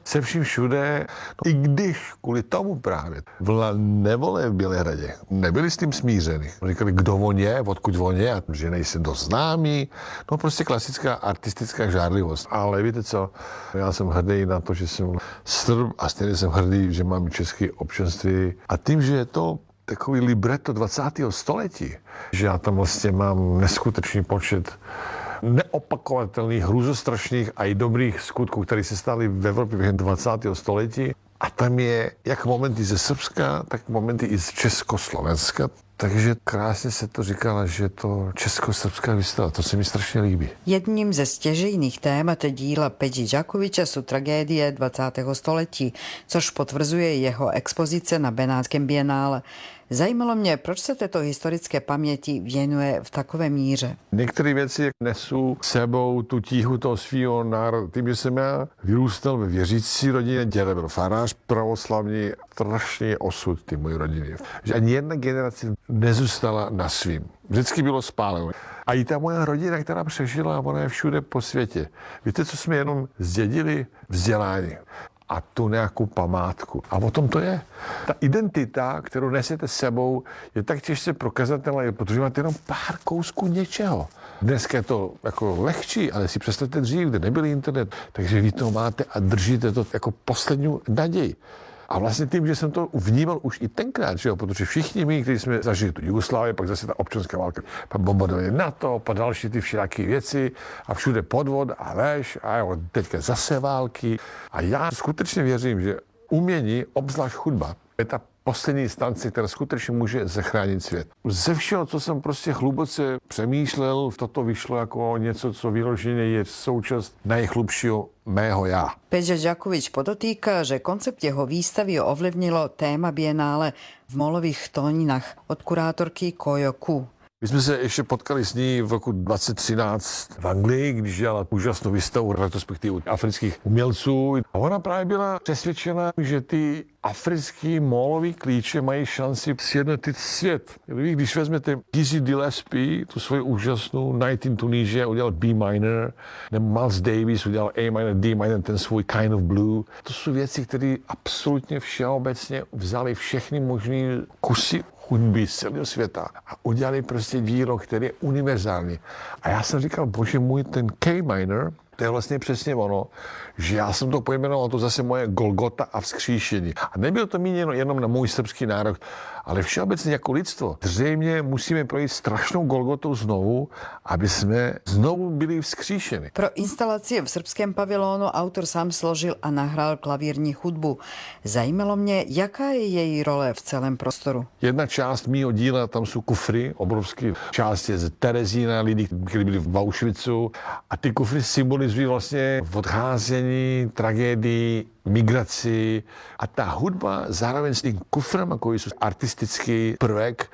se vším všude, i když kvůli tomu právě vlna nevole v Bělehradě, nebyli s tím smířeni. Říkali, kdo on je, odkud on je, a že nejsem dost známý. No prostě klasická artistická žárlivost. Ale víte co, já jsem hrdý na to, že jsem Srb a stejně jsem hrdý, že mám české občanství. A tím, že je to takový libretto 20. století, že já tam vlastně mám neskutečný počet neopakovatelných, hrůzostrašných a i dobrých skutků, které se staly v Evropě během 20. století. A tam je jak momenty ze Srbska, tak momenty i z Československa. Takže krásně se to říkala, že to česko-srbská výstava, to se mi strašně líbí. Jedním ze stěžejných témat díla Peđi Đakovića jsou tragédie 20. století, což potvrzuje jeho expozice na Benátském bienále. Zajímalo mě, proč se této historické paměti věnuje v takové míře. Některé věci nesou sebou tu tíhu toho svého národa. Tím, že jsem já vyrůstal ve věřící rodině, děda byl farář pravoslavní, strašný osud ty mojí rodiny. Že ani jedna generace nezůstala na svým. Vždycky bylo spáleno. A i ta moja rodina, která přežila, ona je všude po světě. Víte, co jsme jenom zdědili? Vzdělání. A tu nějakou památku. A o tom to je. Ta identita, kterou nesete s sebou, je tak těžce prokazatelná, protože máte jenom pár kousků něčeho. Dneska je to jako lehčí, ale si představte dřív, kde nebyl internet, takže vy to máte a držíte to jako poslední naději. A vlastně tím, že jsem to vnímal už i tenkrát, že jo? Protože všichni my, kteří jsme zažili tu Jugoslávii, pak zase ta občanská válka, pak bombardovali NATO, pak další ty všelijaké věci a všude podvod a lež a jo, teďka zase války. A já skutečně věřím, že umění, obzvlášť hudba, je ta poslední instance, která skutečně může zachránit svět. Ze všeho, co jsem prostě hluboce přemýšlel, toto vyšlo jako něco, co vyloženě je součást nejhlubšího mého já. Peđa Đaković podotýká, že koncept jeho výstavy ovlivnilo téma bienále v molových tóninách od kurátorky Kojo Ku. My jsme se ještě potkali s ní v roku 2013 v Anglii, když dělala úžasnou výstavu retrospektivu afrických umělců. A ona právě byla přesvědčena, že ty africký mólový klíče mají šanci sjednotit svět. Když vezmete Dizzy Gillespie, tu svoji úžasnou Night in Tunisia, udělal B minor, nebo Miles Davis udělal A minor, D minor, ten svůj Kind of Blue. To jsou věci, které absolutně všeobecně vzali všechny možné kusy hudby z celého světa a udělali prostě dílo, které je univerzální. A já jsem říkal, bože můj, ten K minor, to je vlastně přesně ono, že já jsem to pojmenoval, to zase moje Golgota a vzkříšení. A nebylo to míněno jenom na můj srbský národ, ale všeobecně jako lidstvo. Zřejmě musíme projít strašnou Golgotou znovu, aby jsme znovu byli vzkříšeni. Pro instalaci v srbském pavilonu autor sám složil a nahrál klavírní hudbu. Zajímalo mě, jaká je její role v celém prostoru. Jedna část mýho díla, tam jsou kufry, obrovské. Část je z Terezína, lidí, kteří byli v Auschwitzu. A ty kufry symbolizují vlastně odcházení, tragédii, migraci. A ta hudba zároveň s tím kufrem, jako jsou artistický prvek,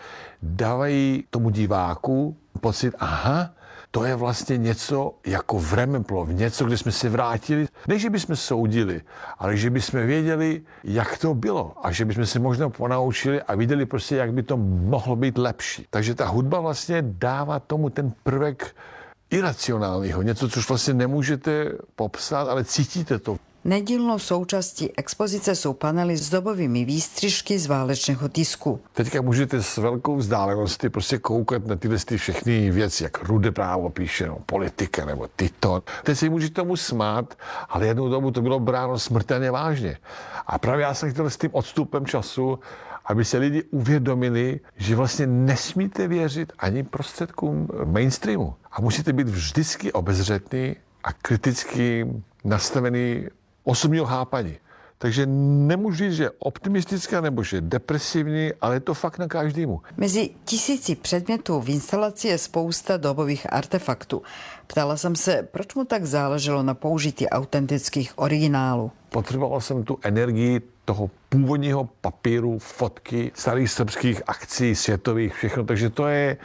dávají tomu diváku pocit, aha, to je vlastně něco jako Vrememplov, něco, kde jsme se vrátili. Ne, že bychom soudili, ale že bychom věděli, jak to bylo a že bychom se možná ponaučili a viděli prostě, jak by to mohlo být lepší. Takže ta hudba vlastně dává tomu ten prvek iracionálního, něco, což vlastně nemůžete popsat, ale cítíte to. Nedílnou součástí expozice jsou panely s dobovými výstřižky z válečného tisku. Teďka můžete s velkou vzdáleností prostě koukat na tyhle všechny věci, jak Rudé právo píše, no, politika nebo Tito. Teď si můžete tomu smát, ale jednou dobu to bylo bráno smrtelně vážně. A právě já jsem chtěl s tím odstupem času, aby se lidi uvědomili, že vlastně nesmíte věřit ani prostředkům mainstreamu. A musíte být vždycky obezřetný a kriticky nastavený osobního chápaní. Takže nemůžu říct, že optimistická nebo že depresivní, ale je to fakt na každému. Mezi tisíci předmětů v instalaci je spousta dobových artefaktů. Ptala jsem se, proč mu tak záleželo na použití autentických originálů. Potřeboval jsem tu energii toho původního papíru, fotky, starých srbských akcí, světových, všechno. Takže to je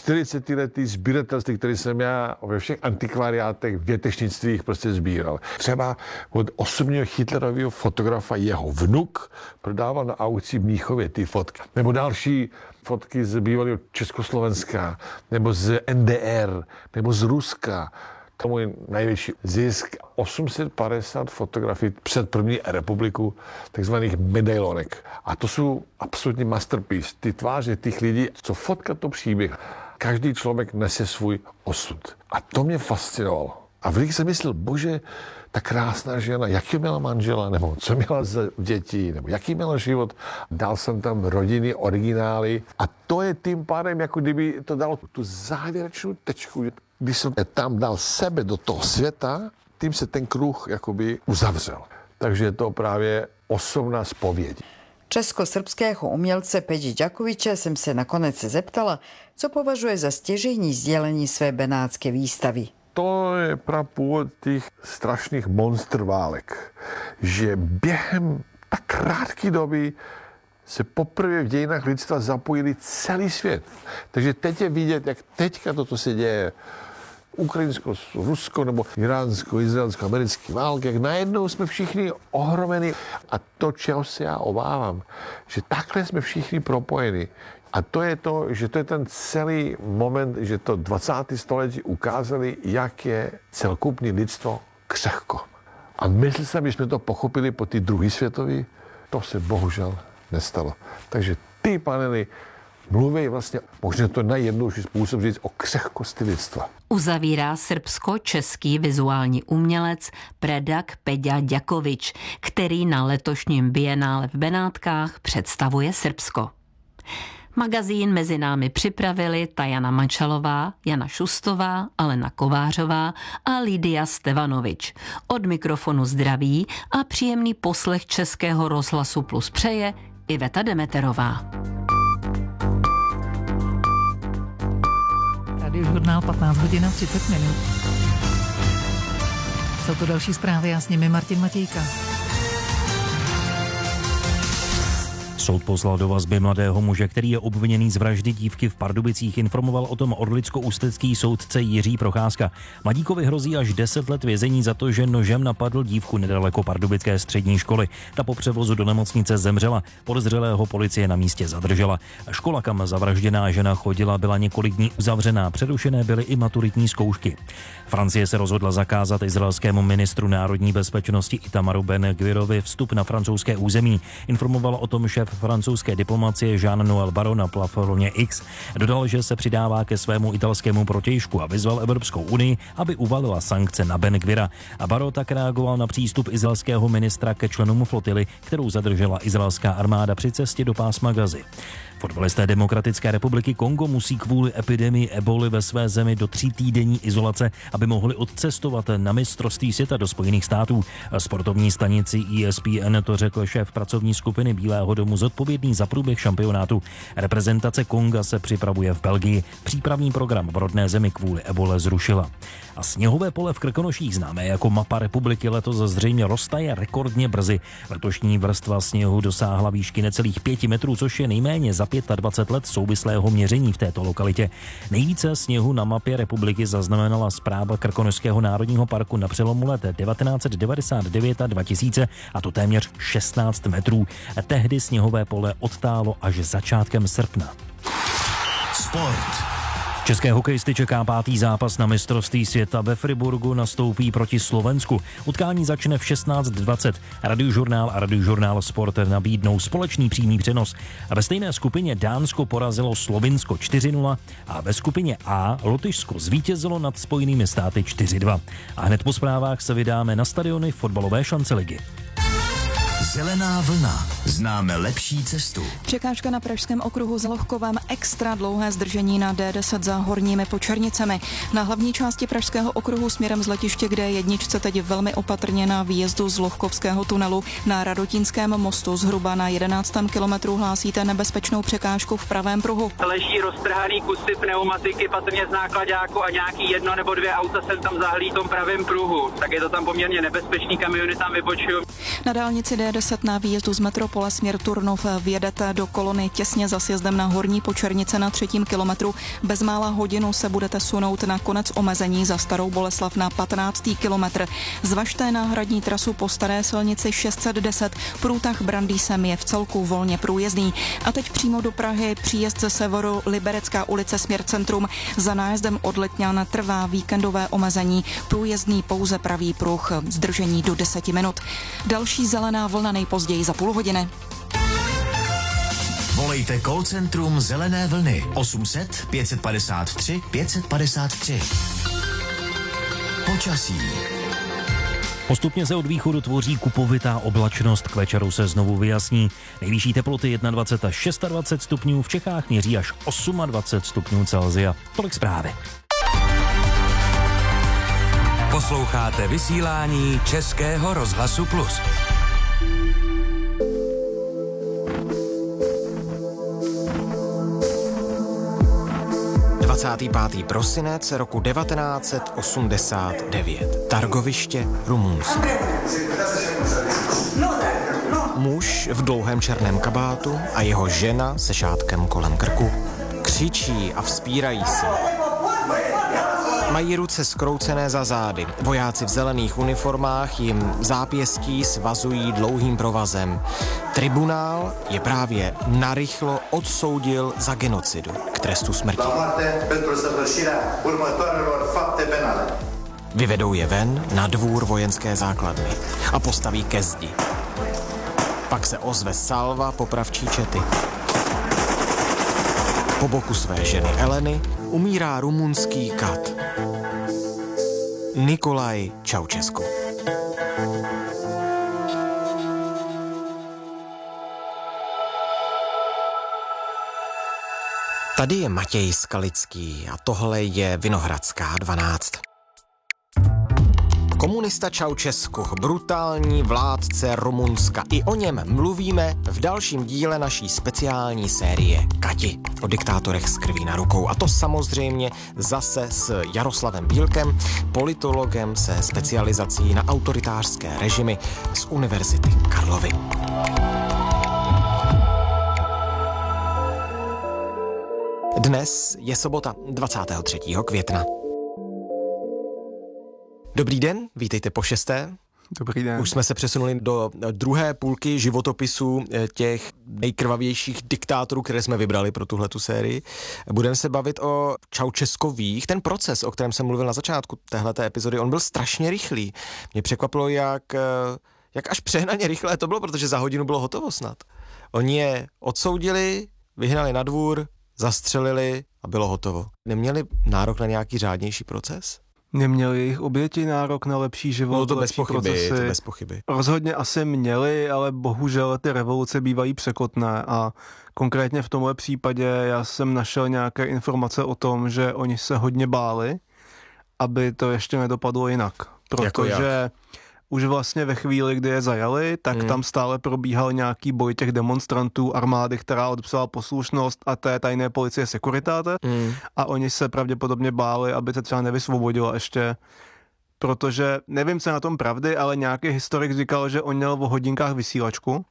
40letý sběratelství, který jsem já ve všech antikvariátech, větešnictvích prostě sbíral. Třeba od osobního Hitlerového fotografa jeho vnuk prodával na aukci v Mnichově ty fotky. Nebo další fotky z bývalého Československa, nebo z NDR, nebo z Ruska. Můj největší zisk 850 fotografií před první republiku, takzvaných medailonek. A to jsou absolutní masterpiece. Ty tváře těch lidí, co fotkat to příběh. Každý člověk nese svůj osud. A to mě fascinovalo. A vždycky jsem myslel, bože, ta krásná žena, jaký měla manžela, nebo co měla za děti, nebo jaký měla život. Dal jsem tam rodiny, originály a to je tím pádem, jako kdyby to dalo tu závěrečnou tečku. Když jsem tam dal sebe do toho světa, tím se ten kruh jakoby uzavřel. Takže je to právě osobná zpověď. Českosrbského umělce Pedi Đakoviče jsem se nakonec zeptala, co považuje za stěžejní sdělení své benátské výstavy. To je prapůvod těch strašných monstrválek, že během tak krátké doby se poprvé v dějinách lidstva zapojili celý svět. Takže teď je vidět, jak teďka toto se děje. Ukrajinsko, Rusko nebo iránsko, izraelsko, americké války, jak najednou jsme všichni ohromeni. A to, čeho se já obávám, že takhle jsme všichni propojeni. A to je to, že to je ten celý moment, že to 20. století ukázali, jak je celokupní lidstvo křehko. A myslím jsem, že jsme to pochopili po té druhé světové, to se bohužel nestalo. Takže ty panely mluví vlastně, možná to nejjednodušší způsob říct o křehkosti lidstva. Uzavírá srbsko-český vizuální umělec Predrag Peďa Đakovič, který na letošním bienále v Benátkách představuje Srbsko. Magazín mezi námi připravili Tajana Mančalová, Jana Šustová, Alena Kovářová a Lidia Stevanovič. Od mikrofonu zdraví a příjemný poslech Českého rozhlasu Plus přeje Iveta Demeterová. Radiožurnál 15:30. Jsou to další zprávy a s nimi Martin Matějka. Soud poslal do vazby mladého muže, který je obviněný z vraždy dívky v Pardubicích, informoval o tom orlicko-ústecký soudce Jiří Procházka. Mladíkovi hrozí až 10 let vězení za to, že nožem napadl dívku nedaleko pardubické střední školy. Ta po převozu do nemocnice zemřela. Podezřelého policie na místě zadržela. Škola, kam zavražděná žena chodila, byla několik dní uzavřená. Přerušené byly i maturitní zkoušky. Francie se rozhodla zakázat izraelskému ministru národní bezpečnosti Itamaru Ben-Gvirovi vstup na francouzské území. Informoval o tom šéf francouzské diplomacie Jean-Noël Barrot na platformě X. Dodal, že se přidává ke svému italskému protějšku a vyzval Evropskou unii, aby uvalila sankce na Ben-Gvira. A Barrot tak reagoval na přístup izraelského ministra ke členům flotily, kterou zadržela izraelská armáda při cestě do pásma Gazy. Fotbalisté Demokratické republiky Kongo musí kvůli epidemii eboly ve své zemi do 3týdenní izolace, aby mohli odcestovat na mistrovství světa do Spojených států. Sportovní stanici ESPN to řekl šéf pracovní skupiny Bílého domu zodpovědný za průběh šampionátu. Reprezentace Konga se připravuje v Belgii. Přípravný program v rodné zemi kvůli ebole zrušila. A sněhové pole v Krkonoších, známé jako mapa republiky, letos zřejmě roztaje rekordně brzy. Letošní vrstva sněhu dosáhla výšky necelých 5 metrů, což je nejméně za 25 let souvislého měření v této lokalitě. Nejvíce sněhu na mapě republiky zaznamenala správa Krkonošského národního parku na přelomu let 1999 a 2000, a to téměř 16 metrů. Tehdy sněhové pole odtálo až začátkem srpna. Sport. České hokejisty čeká 5. zápas na mistrovství světa. Ve Friburgu nastoupí proti Slovensku. Utkání začne v 16:20. Radiožurnál a Radiožurnál Sport nabídnou společný přímý přenos. A ve stejné skupině Dánsko porazilo Slovinsko 4:0 a ve skupině A Lotyšsko zvítězilo nad Spojenými státy 4:2. A hned po zprávách se vydáme na stadiony fotbalové šance ligy. Zelená vlna. Známe lepší cestu. Překážka na pražském okruhu s Lohkovem, extra dlouhé zdržení na D10 za Horními Počernicemi. Na hlavní části pražského okruhu směrem z letiště, kde je jedničce teď velmi opatrně na výjezdu z Lohkovského tunelu. Na Radotínském mostu zhruba na 11. kilometru hlásíte nebezpečnou překážku v pravém pruhu. Leží roztrhaný kusy pneumatiky, patrně z nákladáku, a nějaký 1 nebo 2 auta jsem tam zahlí v tom pravém pruhu. Tak je to tam poměrně nebezpečný, kamiony tam vybočují. Na dálnici D10 na výjezdu z metropole Mladopole směr Turnov vjedete do kolony těsně za sjezdem na Horní Počernice na 3. kilometru. Bezmála hodinu se budete sunout na konec omezení za Starou Boleslav na 15. kilometr. Zvažte náhradní trasu po staré silnici 610. Průtah Brandýsem je v celku volně průjezdný. A teď přímo do Prahy příjezd ze severu Liberecká ulice směr centrum. Za nájezdem od Letňan trvá víkendové omezení. Průjezdný pouze pravý pruh. Zdržení do 10 minut. Další zelená vlna nejpozději za půl hodiny. Volejte call centrum Zelené vlny 800 553 553. Počasí. Postupně se od východu tvoří kupovitá oblačnost, k večeru se znovu vyjasní. Nejvyšší teploty 21 až 26 stupňů, v Čechách měří až 28 stupňů Celsia. Tolik zprávy. Posloucháte vysílání Českého rozhlasu Plus. prosinec roku 1989. Targoviště, Rumunsko. Muž v dlouhém černém kabátu a jeho žena se šátkem kolem krku křičí a vzpírají se. Mají ruce skroucené za zády. Vojáci v zelených uniformách jim zápěstí svazují dlouhým provazem. Tribunál je právě narychlo odsoudil za genocidu k trestu smrti. Vyvedou je ven na dvůr vojenské základny a postaví ke zdi. Pak se ozve salva popravčí čety. Po boku své ženy Eleny umírá rumunský kat Nicolae Ceausescu. Tady je Matěj Skalický a tohle je Vinohradská 12. Komunista Ceausescu, brutální vládce Rumunska. I o něm mluvíme v dalším díle naší speciální série Kati. O diktátorech s krví na rukou. A to samozřejmě zase s Jaroslavem Bílkem, politologem se specializací na autoritářské režimy z Univerzity Karlovy. Dnes je sobota 23. května. Dobrý den, vítejte po 6. Dobrý den. Už jsme se přesunuli do druhé půlky životopisů těch nejkrvavějších diktátorů, které jsme vybrali pro tuhletu sérii. Budeme se bavit o Ceausescových. Ten proces, o kterém jsem mluvil na začátku téhleté epizody, on byl strašně rychlý. Mě překvapilo, jak až přehnaně rychlé to bylo, protože za hodinu bylo hotovo snad. Oni je odsoudili, vyhnali na dvůr, zastřelili a bylo hotovo. Neměli nárok na nějaký řádnější proces? Neměli jejich oběti nárok na lepší život, no to lepší procesy. To bez pochyby. Rozhodně asi měli, ale bohužel ty revoluce bývají překotné a konkrétně v tomhle případě já jsem našel nějaké informace o tom, že oni se hodně báli, aby to ještě nedopadlo jinak. Protože už vlastně ve chvíli, kdy je zajali, tak tam stále probíhal nějaký boj těch demonstrantů, armády, která odepsala poslušnost a té tajné policie Securitate a oni se pravděpodobně báli, aby se třeba nevysvobodila ještě, protože nevím, co je na tom pravdy, ale nějaký historik říkal, že on měl o hodinkách vysílačku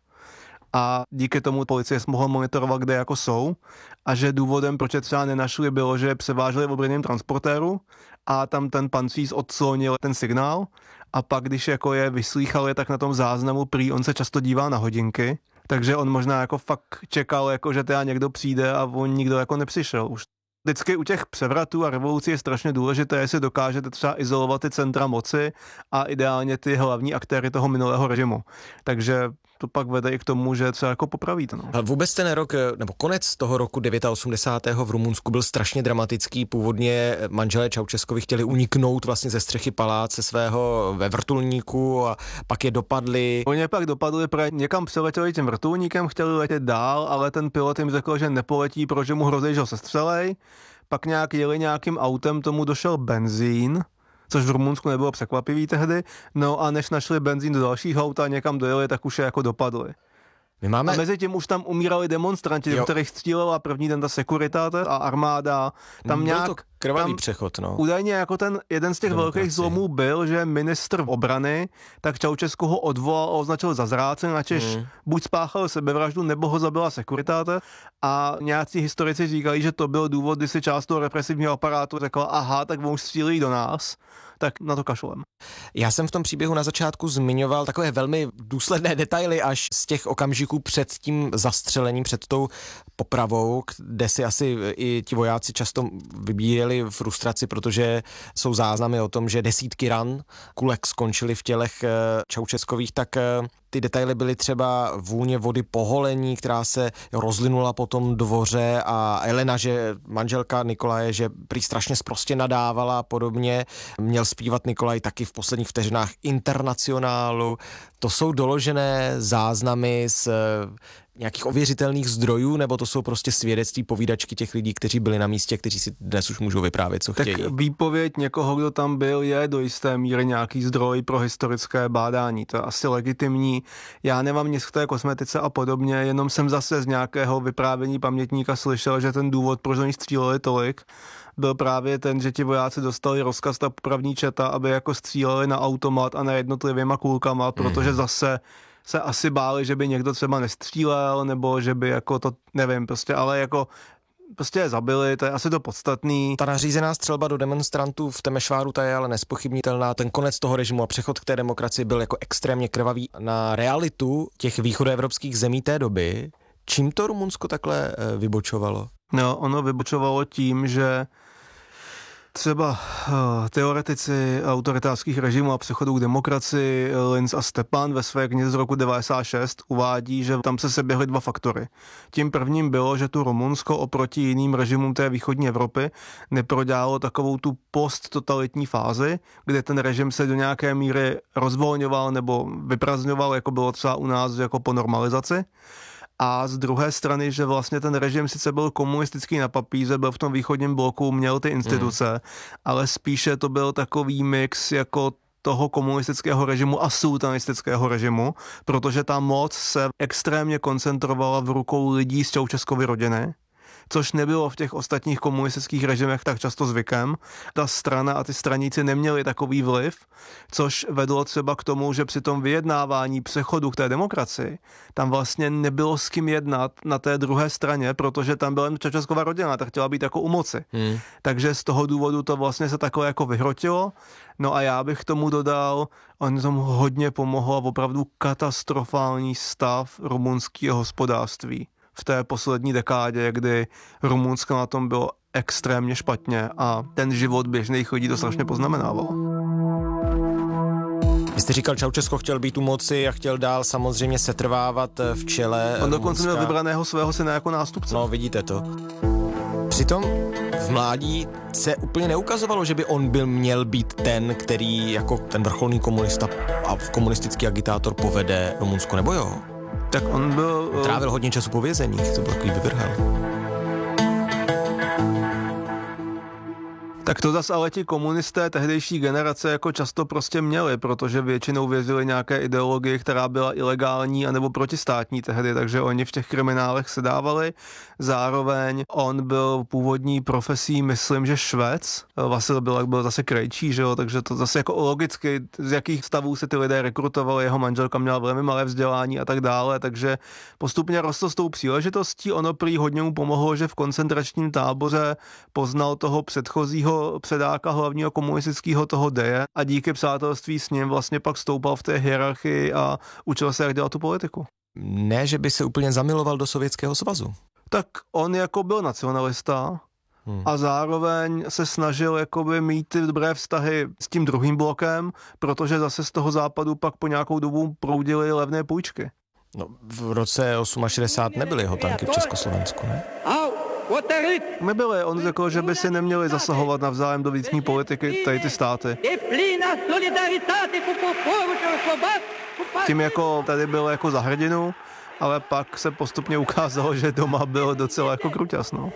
a díky tomu policie mohla monitorovat, kde jako jsou a že důvodem, proč je třeba nenašli, bylo, že je převáželi v obranném transportéru a tam ten pancíř odslonil ten signál a pak, když jako je vyslýchali, tak na tom záznamu prý on se často dívá na hodinky, takže on možná jako fakt čekal, jako že teda někdo přijde a on nikdo jako nepřišel už. Vždycky u těch převratů a revolucí je strašně důležité, jestli dokážete třeba izolovat ty centra moci a ideálně ty hlavní aktéry toho minulého režimu. Takže to pak vede i k tomu, že třeba jako popravíte. No. A vůbec ten rok, nebo konec toho roku 89. v Rumunsku byl strašně dramatický. Původně manželé Ceausescovi chtěli uniknout vlastně ze střechy paláce svého ve vrtulníku a pak je dopadli. Oni pak dopadli, protože někam přeletěli tím vrtulníkem, chtěli letět dál, ale ten pilot jim řekl, že nepoletí, protože mu hrozí, že ho sestřelej. Pak nějak jeli nějakým autem, tomu došel benzín, což v Rumunsku nebylo překvapivý tehdy, no a než našli benzín do dalšího auta a někam dojeli, tak už je jako dopadli. A mezi tím už tam umírali demonstranti, do kterých střílela první den ta Securitate a armáda. Tam nějak krvavý přechod, no. Údajně jako ten jeden z těch velkých zlomů byl, že ministr obrany tak Ceausescu ho odvolal a označil za zrádce, načež buď spáchal sebevraždu, nebo ho zabila Securitate a nějací historici říkají, že to byl důvod, kdy si část toho represivního aparátu řekla, aha, tak on už střílí do nás, tak na to kašlem. Já jsem v tom příběhu na začátku zmiňoval takové velmi důsledné detaily až z těch okamžiků před tím zastřelením, před tou popravou, kde si asi i ti vojáci často vybíjeli frustraci, protože jsou záznamy o tom, že desítky ran kulek skončily v tělech Ceausescových, tak ty detaily byly třeba vůně vody po holení, která se rozlinula po tom dvoře a Elena, že manželka Nikolaje, že prý strašně sprostě nadávala a podobně. Měl zpívat Nikolaj taky v posledních vteřinách Internacionálu. To jsou doložené záznamy z nějakých ověřitelných zdrojů, nebo to jsou prostě svědectví, povídačky těch lidí, kteří byli na místě, kteří si dnes už můžou vyprávět, co chtějí. Tak výpověď někoho, kdo tam byl, je do jisté míry nějaký zdroj pro historické bádání. To je asi legitimní. Já nemám nic k té kosmetice a podobně, jenom jsem zase z nějakého vyprávění pamětníka slyšel, že ten důvod, proč oni stříleli tolik, byl právě ten, že ti vojáci dostali rozkaz ta popravní četa, aby jako stříleli na automat a na jednotlivýma kulkama, protože zase se asi báli, že by někdo třeba nestřílel, nebo že by jako to, nevím, prostě, ale jako prostě je zabili, to je asi to podstatný. Ta nařízená střelba do demonstrantů v Temešváru, ta je ale nezpochybnitelná. Ten konec toho režimu a přechod k té demokracii byl jako extrémně krvavý. Na realitu těch východoevropských zemí té doby, čím to Rumunsko takhle vybočovalo? No, ono vybočovalo tím, že třeba teoretici autoritářských režimů a přechodů k demokracii Linz a Stepan ve své knize z roku 96 uvádí, že tam se seběhly dva faktory. Tím prvním bylo, že tu Rumunsko oproti jiným režimům té východní Evropy neprodělalo takovou tu posttotalitní fázi, kde ten režim se do nějaké míry rozvolňoval nebo vyprazňoval, jako bylo třeba u nás jako po normalizaci. A z druhé strany, že vlastně ten režim sice byl komunistický na papíře, byl v tom východním bloku, měl ty instituce, ale spíše to byl takový mix jako toho komunistického režimu a sultanistického režimu, protože ta moc se extrémně koncentrovala v rukou lidí z Ceausescovy rodiny, což nebylo v těch ostatních komunistických režimech tak často zvykem. Ta strana a ty straníci neměli takový vliv, což vedlo třeba k tomu, že při tom vyjednávání přechodu k té demokracii tam vlastně nebylo s kým jednat na té druhé straně, protože tam byla Ceausescova rodina, ta chtěla být jako u moci. Takže z toho důvodu to vlastně se takhle jako vyhrotilo. No a já bych k tomu dodal, on tomu hodně pomohlo opravdu katastrofální stav rumunského hospodářství v té poslední dekádě, kdy Rumunsko na tom bylo extrémně špatně a ten život běžných lidí to strašně poznamenával. Vy jste říkal, Ceausescu chtěl být u moci a chtěl dál samozřejmě setrvávat v čele On dokonce měl vybraného svého syna jako nástupce. No, vidíte to. Přitom v mládí se úplně neukazovalo, že by on měl být ten, který jako ten vrcholný komunista a komunistický agitátor povede Rumunsko, nebo jo? Tak on byl... Trávil hodně času po vězeních, to byl takový vyvrhel. Tak to zase ale ti komunisté tehdejší generace jako často prostě měli, protože většinou věřili nějaké ideologii, která byla ilegální anebo protistátní tehdy, takže oni v těch kriminálech se dávali. Zároveň on byl původní profesí, myslím, že Švec. Vasil byl zase krejčí, že jo, takže to zase jako logicky, z jakých stavů se ty lidé rekrutovali, jeho manželka měla velmi malé vzdělání a tak dále, takže postupně rostl s tou příležitostí. Ono prý hodně mu pomohlo, že v koncentračním táboře poznal toho předchozího předáka hlavního komunistického toho Deje a díky přátelství s ním vlastně pak stoupal v té hierarchii a učil se, jak dělat tu politiku. Ne, že by se úplně zamiloval do Sovětského svazu. Tak on jako byl nacionalista a zároveň se snažil jakoby mít ty dobré vztahy s tím druhým blokem, protože zase z toho západu pak po nějakou dobu proudily levné půjčky. No, v roce 68 nebyly jeho tanky v Československu, ne? Nebyly, on řekl, že by si neměli zasahovat navzájem do vnitřní politiky tady ty státy. Tím jako tady byl jako za hrdinu, ale pak se postupně ukázalo, že doma bylo docela jako kruťas, no.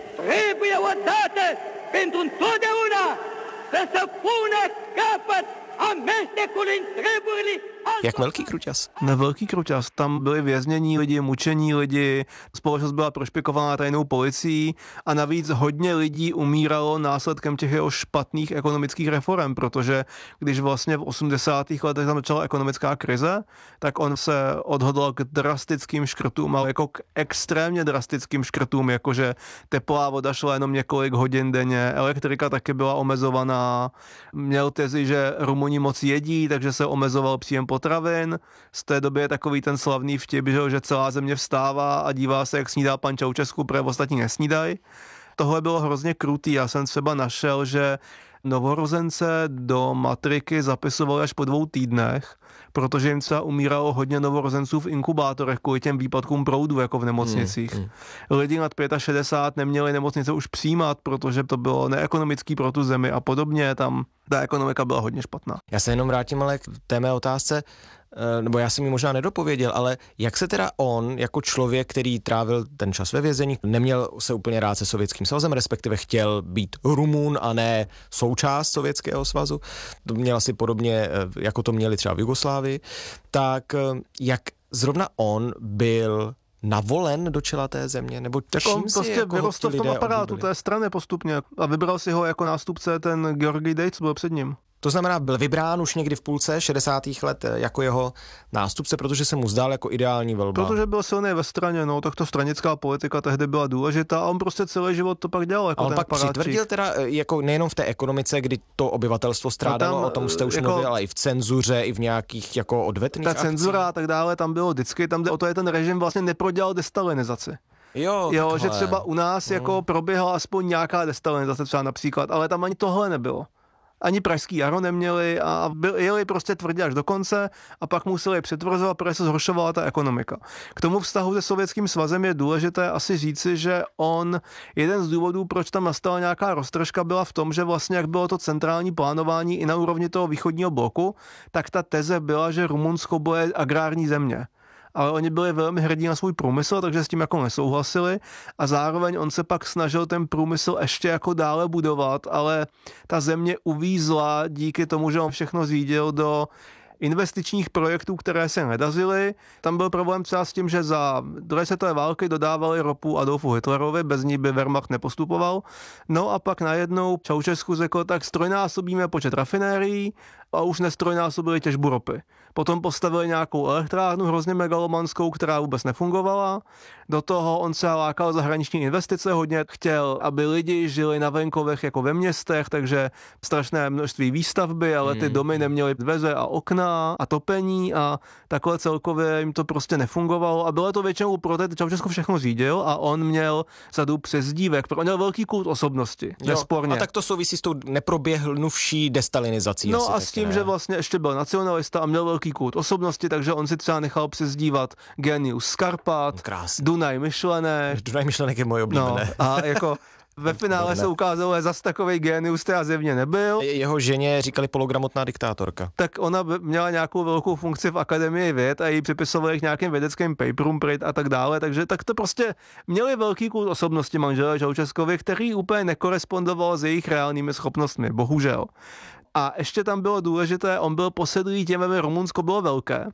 Jak velký Kruťas? Na velký Kruťas. Tam byli věznění lidi, mučení lidi, společnost byla prošpikována tajnou policií a navíc hodně lidí umíralo následkem těch jeho špatných ekonomických reform, protože když vlastně v 80. letech tam začala ekonomická krize, tak on se odhodlal k drastickým škrtům, ale jako k extrémně drastickým škrtům, jakože teplá voda šla jenom několik hodin denně, elektrika taky byla omezovaná, měl tezi, že Rumuni moc jedí, takže se omezoval příjem potravin. Z té doby je takový ten slavný vtip, že celá země vstává a dívá se, jak snídá pan Čaučesku, protože ostatní nesnídají. Tohle bylo hrozně krutý. Já jsem třeba našel, že novorozence do matriky zapisovali až po 2 týdnech, protože jim třeba umíralo hodně novorozenců v inkubátorech kvůli těm výpadkům proudu, jako v nemocnicích. Lidi nad 65 neměli nemocnice už přijímat, protože to bylo neekonomický pro tu zemi a podobně. Tam ta ekonomika byla hodně špatná. Já se jenom vrátím ale k té mé otázce, nebo já jsem mi možná nedopověděl, ale jak se teda on, jako člověk, který trávil ten čas ve vězení, neměl se úplně rád se Sovětským svazem, respektive chtěl být Rumun a ne součást Sovětského svazu, to měl asi podobně, jako to měli třeba v Jugoslávii, tak jak zrovna on byl navolen do čela té země, nebo čím on prostě jako vyrostl v tom aparátu té strany postupně a vybral si ho jako nástupce ten Georgij Dejc, byl před ním. To znamená, byl vybrán už někdy v půlce 60. let jako jeho nástupce, protože se mu zdál jako ideální velbán. Protože byl silný ve straně, no, tak to stranická politika tehdy byla důležitá a on prostě celý život to pak dělal. Jako a on pak aparátčík. přitvrdil teda jako nejenom v té ekonomice, kdy to obyvatelstvo strádalo, o tom jste už jako, mluvil, ale i v cenzuře, i v nějakých jako odvetných akcích. Ta cenzura a tak dále, tam bylo vždycky, tam o to je ten režim vlastně neprodělal destalinizaci. Jo, že třeba u nás jako proběhla aspoň nějaká destalinizace třeba například, ale tam ani tohle nebylo. Ani pražský jaro neměli a jeli prostě tvrdě až do konce a pak museli přetvrzovat, protože se zhoršovala ta ekonomika. K tomu vztahu se Sovětským svazem je důležité asi říci, že jeden z důvodů, proč tam nastala nějaká roztržka, byla v tom, že vlastně jak bylo to centrální plánování i na úrovni toho východního bloku, tak ta teze byla, že Rumunsko bude agrární země. Ale oni byli velmi hrdí na svůj průmysl, takže s tím jako nesouhlasili a zároveň on se pak snažil ten průmysl ještě jako dále budovat, ale ta země uvízla díky tomu, že on všechno zřídil do investičních projektů, které se nedařily. Tam byl problém třeba s tím, že za druhé světové války dodávali ropu Adolfu Hitlerovi, bez ní by Wehrmacht nepostupoval. No a pak najednou Čaučesku řekl, tak strojnásobíme počet rafinérií a už nestrojnásobili těžbu ropy. Potom postavili nějakou elektrárnu hrozně megalomanskou, která vůbec nefungovala. Do toho on se lákal zahraniční investice, hodně chtěl, aby lidi žili na venkovech jako ve městech, takže strašné množství výstavby, ale ty domy neměly dveře a okna a topení a takhle celkově jim to prostě nefungovalo a bylo to většinou proto, že Čaučesku všechno řídil a on měl řadu přezdívek, on měl velký kult osobnosti, nesporně. A tak to souvisí s tou neproběhnuvší destalinizací. No a s tím, že vlastně ještě byl nacionalista a měl velký kult osobnosti, takže on si třeba nechal přezdívat Genius z Karpat, Dunaj myšlenek. Dunaj myšlenek je moje oblíbené. No, a jako ve finále se ukázalo, že zas takovej génius teda zjevně nebyl. Jeho ženě říkali pologramotná diktátorka. Tak ona měla nějakou velkou funkci v Akademii věd a jí připisovali k nějakým vědeckým paperům a tak dále, takže tak to prostě měli velký kult osobnosti manželé Čaučeskovi, který úplně nekorespondoval s jejich reálnými schopnostmi, bohužel. A ještě tam bylo důležité, on byl posedlý těm, aby Rumunsko bylo velké.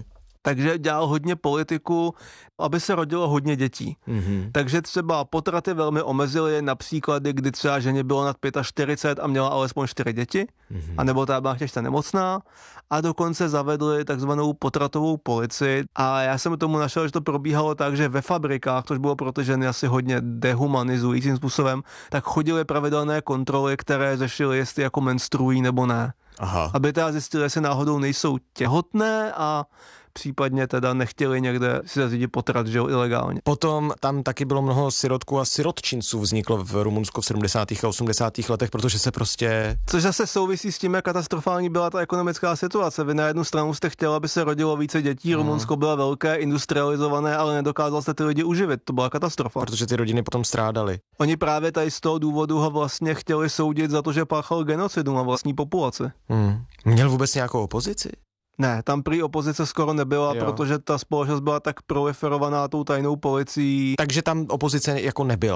Takže dělal hodně politiku, aby se rodilo hodně dětí. Takže třeba potraty velmi omezily, například kdy třeba ženě bylo nad 45 a měla alespoň 4 děti, anebo ta byla těžce nemocná a dokonce zavedli takzvanou potratovou policii a já jsem tomu našel, že to probíhalo tak, že ve fabrikách, což bylo pro ty ženy asi hodně dehumanizujícím způsobem, tak chodily pravidelné kontroly, které řešily, jestli jako menstruují nebo ne. Aha. Aby teda zjistili, jestli náhodou nejsou těhotné a případně teda nechtěli někde si zařídit potrat, že jo, ilegálně. Potom tam taky bylo mnoho sirotků a sirotčinců vzniklo v Rumunsku v 70. a 80. letech, protože se prostě... Což zase souvisí s tím, jak katastrofální byla ta ekonomická situace. Vy na jednu stranu jste chtěli, aby se rodilo více dětí, Rumunsko bylo velké, industrializované, ale nedokázal jste ty lidi uživit. To byla katastrofa. Protože ty rodiny potom strádaly. Oni právě tady z toho důvodu ho vlastně chtěli soudit za to, že páchal genocidu na vlastní populaci. Měl vůbec nějakou opozici? Ne, tam prý opozice skoro nebyla, protože ta společnost byla tak proliferovaná tou tajnou policií. Takže tam opozice jako nebyla.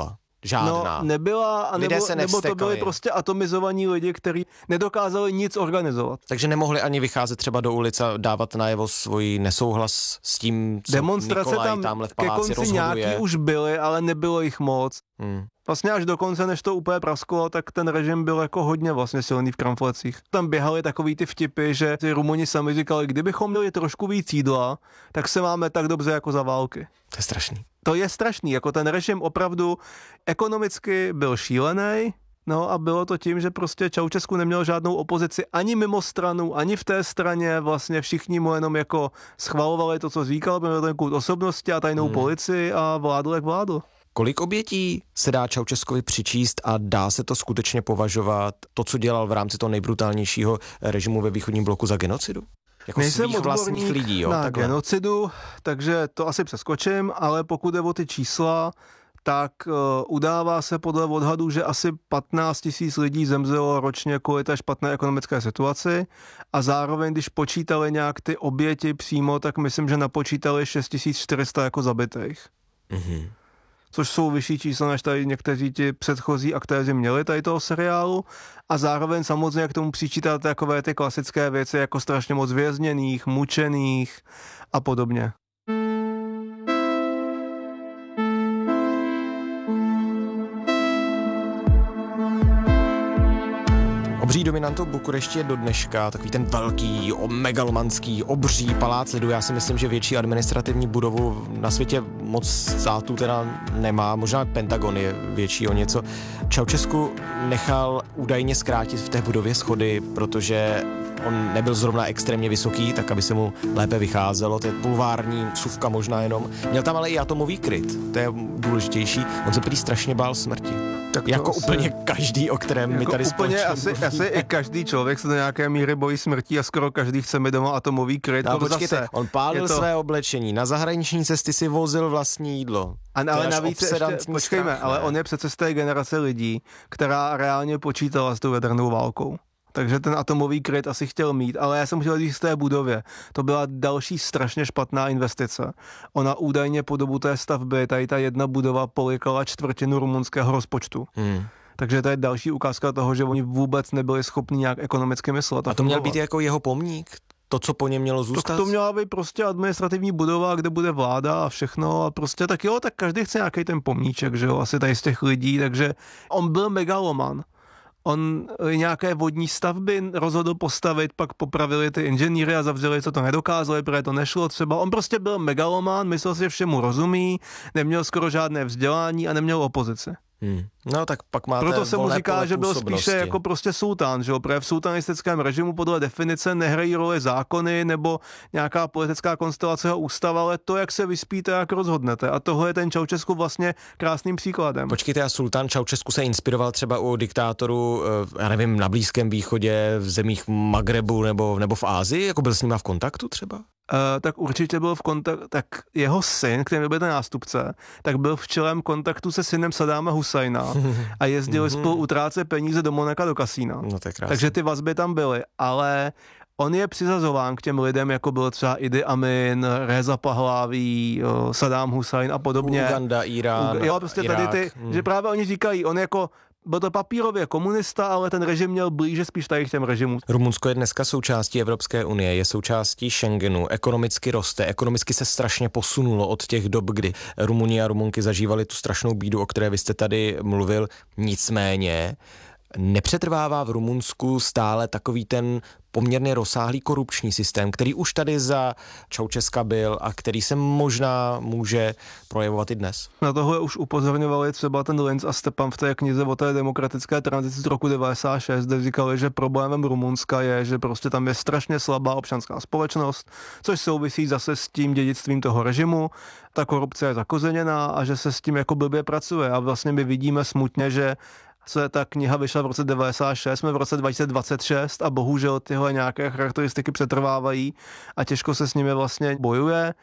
žádná. No, nebyla, nebo to byli prostě atomizovaní lidi, kteří nedokázali nic organizovat. Takže nemohli ani vycházet třeba do ulic a dávat najevo svůj nesouhlas s tím, co demonstrace Nikolaj tamhle v paláci ke konci rozhoduje. nějaký už byly, ale nebylo jich moc. Vlastně až do konce, než to úplně prasklo, tak ten režim byl jako hodně vlastně silný v kramflecích. Tam běhaly takový ty vtipy, že ty Rumuni sami říkali, kdybychom měli trošku víc jídla, tak se máme tak dobře jako za války. To je strašný. To je strašný, jako ten režim opravdu ekonomicky byl šílený. No a bylo to tím, že prostě Ceausescu neměl žádnou opozici ani mimo stranu, ani v té straně, vlastně všichni mu jenom jako schvalovali to, co říkal, byl ten kult osobnosti a tajnou policii a vládl jak vládl. Kolik obětí se dá Ceausescovi přičíst a dá se to skutečně považovat, to, co dělal v rámci toho nejbrutálnějšího režimu ve východním bloku, za genocidu? Jako svých vlastních lidí, jo? Na takhle. genocidu, takže to asi přeskočím, ale pokud jde o ty čísla, tak udává se podle odhadů, že asi 15 000 lidí zemřelo ročně kvůli té špatné ekonomické situaci a zároveň, když počítali nějak ty oběti přímo, tak myslím, že napočítali 6400 jako zabitých. Mhm. Což jsou vyšší čísla, než tady někteří ti předchozí aktéři měli tady toho seriálu a zároveň samozřejmě k tomu přičítat takové ty klasické věci jako strašně moc vězněných, mučených a podobně. Obří dominantou Bukurešti je do dneška takový ten velký, megalomanský, obří palác lidu. Já si myslím, že větší administrativní budovu na světě moc států teda nemá. Možná Pentagon je větší o něco. Ceausescu nechal údajně zkrátit v té budově schody, protože on nebyl zrovna extrémně vysoký, tak aby se mu lépe vycházelo. To je bulvární vsuvka možná jenom. Měl tam ale i atomový kryt, to je důležitější. On se prý strašně bál smrti. Tak jako úplně každý, o kterém jako my tady úplně společně asi i každý člověk se do nějaké míry bojí smrti a skoro každý chce mi doma atomový kryt. No, počkejte, on pálil své oblečení, na zahraniční cesty si vozil vlastní jídlo. Ale navíc ještě, počkejme, ale on je přece z té generace lidí, která reálně počítala s tou jadernou válkou. Takže ten atomový kryt asi chtěl mít, ale já jsem chtěl jít z té budově. To byla další strašně špatná investice. Ona údajně po dobu té stavby, tady ta jedna budova polikala čtvrtinu rumunského rozpočtu. Takže to je další ukázka toho, že oni vůbec nebyli schopni nějak ekonomicky myslet. A to měl být jako jeho pomník? To, co po něm mělo zůstat? To měla být prostě administrativní budova, kde bude vláda a všechno a prostě tak jo, tak každý chce nějaký ten pomníček, že jo, asi tady z těch lidí, takže on byl megaloman. On nějaké vodní stavby rozhodl postavit, pak popravili ty inženýry a zavřeli, co to nedokázali, protože to nešlo třeba. On prostě byl megaloman, myslel si, že všemu rozumí, neměl skoro žádné vzdělání a neměl opozici. No tak pak máte proto se mu říká, že byl působnosti. spíše jako prostě sultán, že jo, protože v sultanistickém režimu podle definice nehrají roli zákony nebo nějaká politická konstelace a ústava, ale to, jak se vyspíte, jak rozhodnete. A tohle je ten Ceausescu vlastně krásným příkladem. Počkejte, a sultán Ceausescu se inspiroval třeba u diktátorů, já nevím, na Blízkém východě, v zemích Magrebu nebo v Ázii, jako byl s nima v kontaktu třeba? Tak určitě byl v kontaktu, tak jeho syn, který byl ten nástupce, tak byl v čelém kontaktu se synem Sadáma Husajna a jezdili spolu utrácet peníze do Monaka do kasína. No, to je krásný. Takže ty vazby tam byly, ale on je přizazován k těm lidem, jako byl třeba Idi Amin, Reza Pahlaví, Saddam Husajn a podobně. Uganda, Irán, jo, prostě Irák. Tady ty, že právě oni říkají, on jako byl to papírově komunista, ale ten režim měl blíže spíš tady k těm režimům. Rumunsko je dneska součástí Evropské unie, je součástí Schengenu, ekonomicky roste, ekonomicky se strašně posunulo od těch dob, kdy Rumuni a Rumunky zažívali tu strašnou bídu, o které vy jste tady mluvil. Nicméně nepřetrvává v Rumunsku stále takový ten poměrně rozsáhlý korupční systém, který už tady za Ceausesca byl a který se možná může projevovat i dnes. Na tohle už upozorňovali třeba ten Linz a Stepan v té knize o té demokratické tranzici z roku 96, kde říkali, že problémem Rumunska je, že prostě tam je strašně slabá občanská společnost, což souvisí zase s tím dědictvím toho režimu. Ta korupce je zakořeněná a že se s tím jako blbě pracuje a vlastně my vidíme smutně, že se ta kniha vyšla v roce 96, jsme v roce 2026 a bohužel tyhle nějaké charakteristiky přetrvávají a těžko se s nimi vlastně bojuje.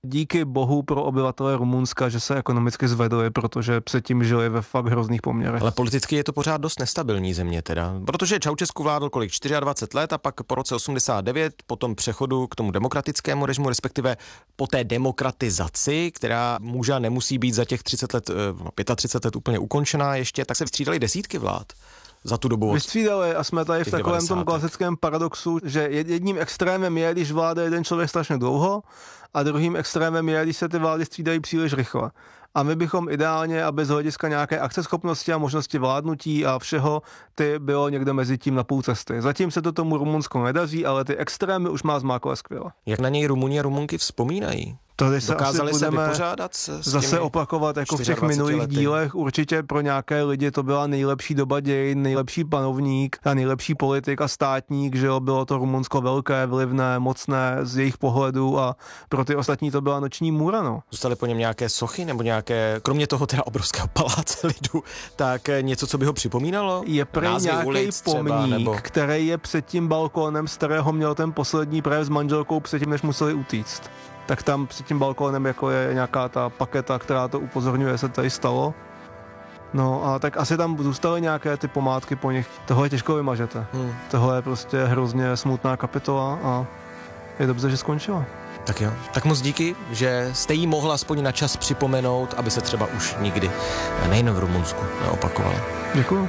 díky bohu pro obyvatele Rumunska, že se ekonomicky zvedli, protože předtím žili ve fakt hrozných poměrech. Ale politicky je to pořád dost nestabilní země teda, protože Ceausescu vládl kolik 24 let a pak po roce 89 po tom přechodu k tomu demokratickému režimu, respektive po té demokratizaci, která může a nemusí být za těch 30 let, 35 let úplně ukončená ještě, tak se vystřídali desítky vlád za tu dobu. Vystřídali a jsme tady v takovém tom klasickém paradoxu, že jedním extrémem je, když vládne jeden člověk strašně dlouho a druhým extrémem je, když se ty vlády střídají příliš rychle. A my bychom ideálně, aby z hlediska nějaké akceschopnosti a možnosti vládnutí a všeho, ty bylo někde mezi tím na půl cesty. Zatím se to tomu Rumunsku nedaří, ale ty extrémy už má zmákle skvěle. Jak na něj Rumuni a Rumunky vzpomínají? Dokázali se vypořádat zase opakovat jako v těch minulých dílech. Určitě pro nějaké lidi to byla nejlepší doba dějin, nejlepší panovník a nejlepší politik a státník, že jo, bylo to Rumunsko velké, vlivné, mocné z jejich pohledu a pro ty ostatní to byla noční můra, no. Zůstaly po něm nějaké sochy nebo nějaké, kromě toho teda obrovského paláce lidu, tak něco, co by ho připomínalo? Je prý nějaký pomník, který je před tím balkónem, z kterého měl ten poslední projev s manželkou předtím, než museli utíct. Tak tam před tím balkónem jako je nějaká ta paketa, která to upozorňuje, se tady stalo. No a tak asi tam zůstaly nějaké ty památky po nich. Tohle těžko vymažete. Tohle je prostě hrozně smutná kapitola a je dobře, že skončila. Tak jo, tak moc díky, že jste jí mohla aspoň na čas připomenout, aby se třeba už nikdy nejen v Rumunsku neopakovala. Děkuju.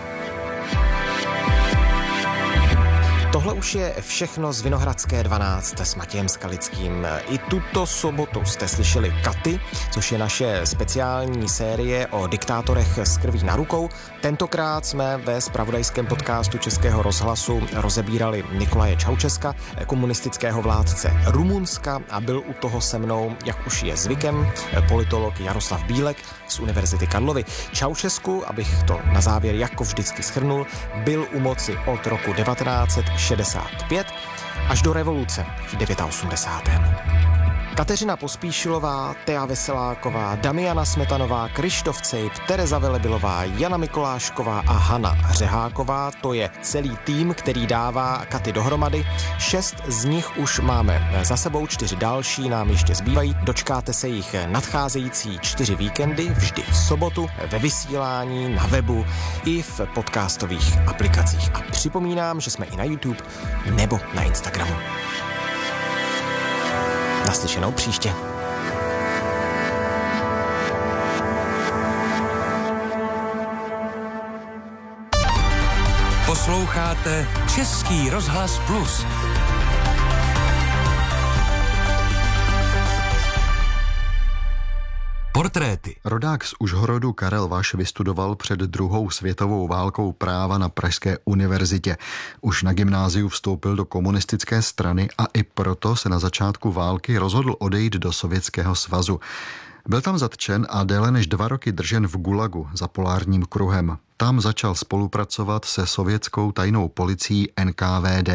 Tohle už je všechno z Vinohradské 12 s Matějem Skalickým. I tuto sobotu jste slyšeli Katy, což je naše speciální série o diktátorech s krví na rukou. Tentokrát jsme ve zpravodajském podcastu Českého rozhlasu rozebírali Nikolaje Ceausesca, komunistického vládce Rumunska, a byl u toho se mnou, jak už je zvykem, politolog Jaroslav Bílek z Univerzity Karlovy. Ceausescu, abych to na závěr jako vždycky shrnul, byl u moci od roku 1965 až do revoluce v 89. Kateřina Pospíšilová, Thea Veseláková, Damiana Smetanová, Krištof Cejp, Tereza Velebilová, Jana Mikolášková a Hana Řeháková. To je celý tým, který dává Katy dohromady. 6 z nich už máme za sebou, 4 další nám ještě zbývají. Dočkáte se jich nadcházející 4 víkendy, vždy v sobotu, ve vysílání, na webu i v podcastových aplikacích. A připomínám, že jsme i na YouTube nebo na Instagramu. Naslyšenou příště. Posloucháte Český rozhlas Plus. Portréty. Rodák z Užhorodu Karel Vaš vystudoval před druhou světovou válkou práva na Pražské univerzitě. Už na gymnáziu vstoupil do komunistické strany a i proto se na začátku války rozhodl odejít do Sovětského svazu. Byl tam zatčen a déle než 2 roky držen v Gulagu za polárním kruhem. Tam začal spolupracovat se sovětskou tajnou policií NKVD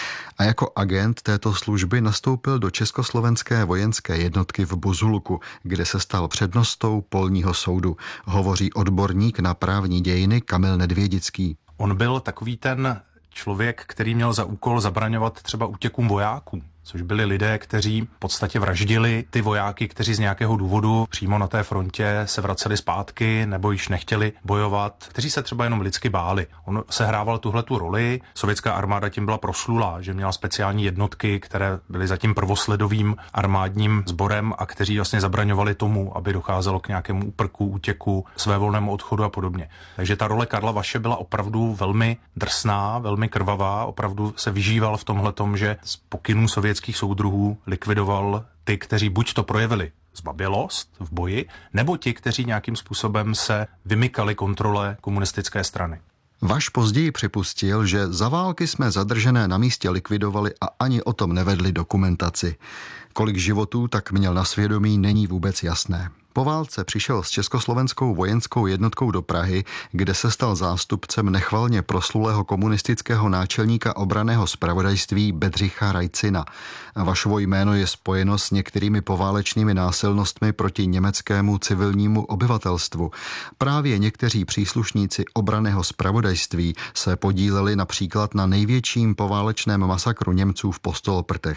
a jako agent této služby nastoupil do československé vojenské jednotky v Buzulku, kde se stal přednostou polního soudu. Hovoří odborník na právní dějiny Kamil Nedvědický. On byl takový ten člověk, který měl za úkol zabraňovat třeba útěkům vojáků, což byli lidé, kteří v podstatě vraždili ty vojáky, kteří z nějakého důvodu přímo na té frontě se vraceli zpátky nebo již nechtěli bojovat, kteří se třeba jenom lidsky báli. On sehrával tuhletu roli, sovětská armáda tím byla proslulá, že měla speciální jednotky, které byly zatím prvosledovým armádním sborem a kteří vlastně zabraňovali tomu, aby docházelo k nějakému úprku, útěku, svévolnému odchodu a podobně. Takže ta role Karla Vaše byla opravdu velmi drsná, velmi krvavá, opravdu se vyžíval v tomhletom, že z pokynů sovětských soudruhů likvidoval ty, kteří buď to projevili zbabělost v boji, nebo ti, kteří nějakým způsobem se vymykali kontrole komunistické strany. Vaš později připustil, že za války jsme zadržené na místě likvidovali a ani o tom nevedli dokumentaci. Kolik životů tak měl na svědomí, není vůbec jasné. Po válce přišel s československou vojenskou jednotkou do Prahy, kde se stal zástupcem nechvalně proslulého komunistického náčelníka obranného zpravodajství Bedřicha Rajcina. Vašovo jméno je spojeno s některými poválečnými násilnostmi proti německému civilnímu obyvatelstvu. Právě někteří příslušníci obranného zpravodajství se podíleli například na největším poválečném masakru Němců v Postolprtech.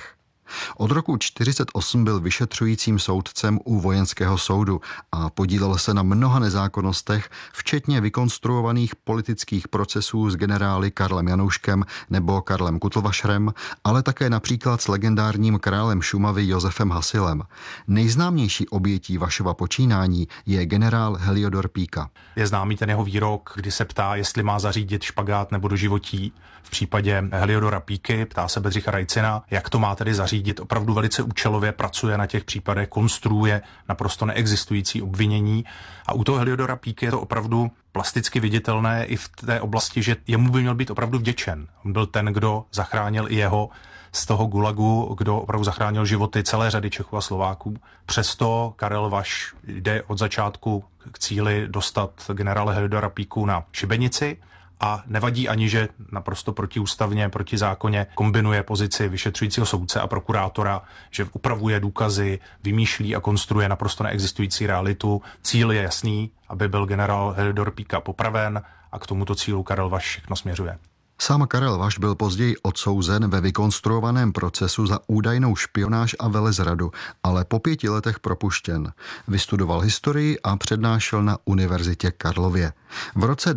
Od roku 1948 byl vyšetřujícím soudcem u vojenského soudu a podílel se na mnoha nezákonnostech, včetně vykonstruovaných politických procesů s generály Karlem Janouškem nebo Karlem Kutlvašrem, ale také například s legendárním králem Šumavy Josefem Hasilem. Nejznámější obětí vašeho počínání je generál Heliodor Píka. Je známý ten jeho výrok, kdy se ptá, jestli má zařídit špagát nebo doživotí. V případě Heliodora Píky ptá se Bedřicha Rajcina, jak to má tedy zařídit. Opravdu velice účelově pracuje na těch případech, konstruuje naprosto neexistující obvinění. A u toho Heliodora Píky je to opravdu plasticky viditelné i v té oblasti, že jemu by měl být opravdu vděčen. On byl ten, kdo zachránil i jeho z toho gulagu, kdo opravdu zachránil životy celé řady Čechů a Slováků. Přesto Karel Vaš jde od začátku k cíli dostat generála Heliodora Píku na šibenici a nevadí ani, že naprosto protiústavně, protizákonně kombinuje pozici vyšetřujícího soudce a prokurátora, že upravuje důkazy, vymýšlí a konstruuje naprosto neexistující realitu. Cíl je jasný, aby byl generál Heliodor Píka popraven a k tomuto cílu Karel Vaš všechno směřuje. Sám Karel Vaš byl později odsouzen ve vykonstruovaném procesu za údajnou špionáž a velezradu, ale po 5 letech propuštěn. Vystudoval historii a přednášel na Univerzitě Karlově. V roce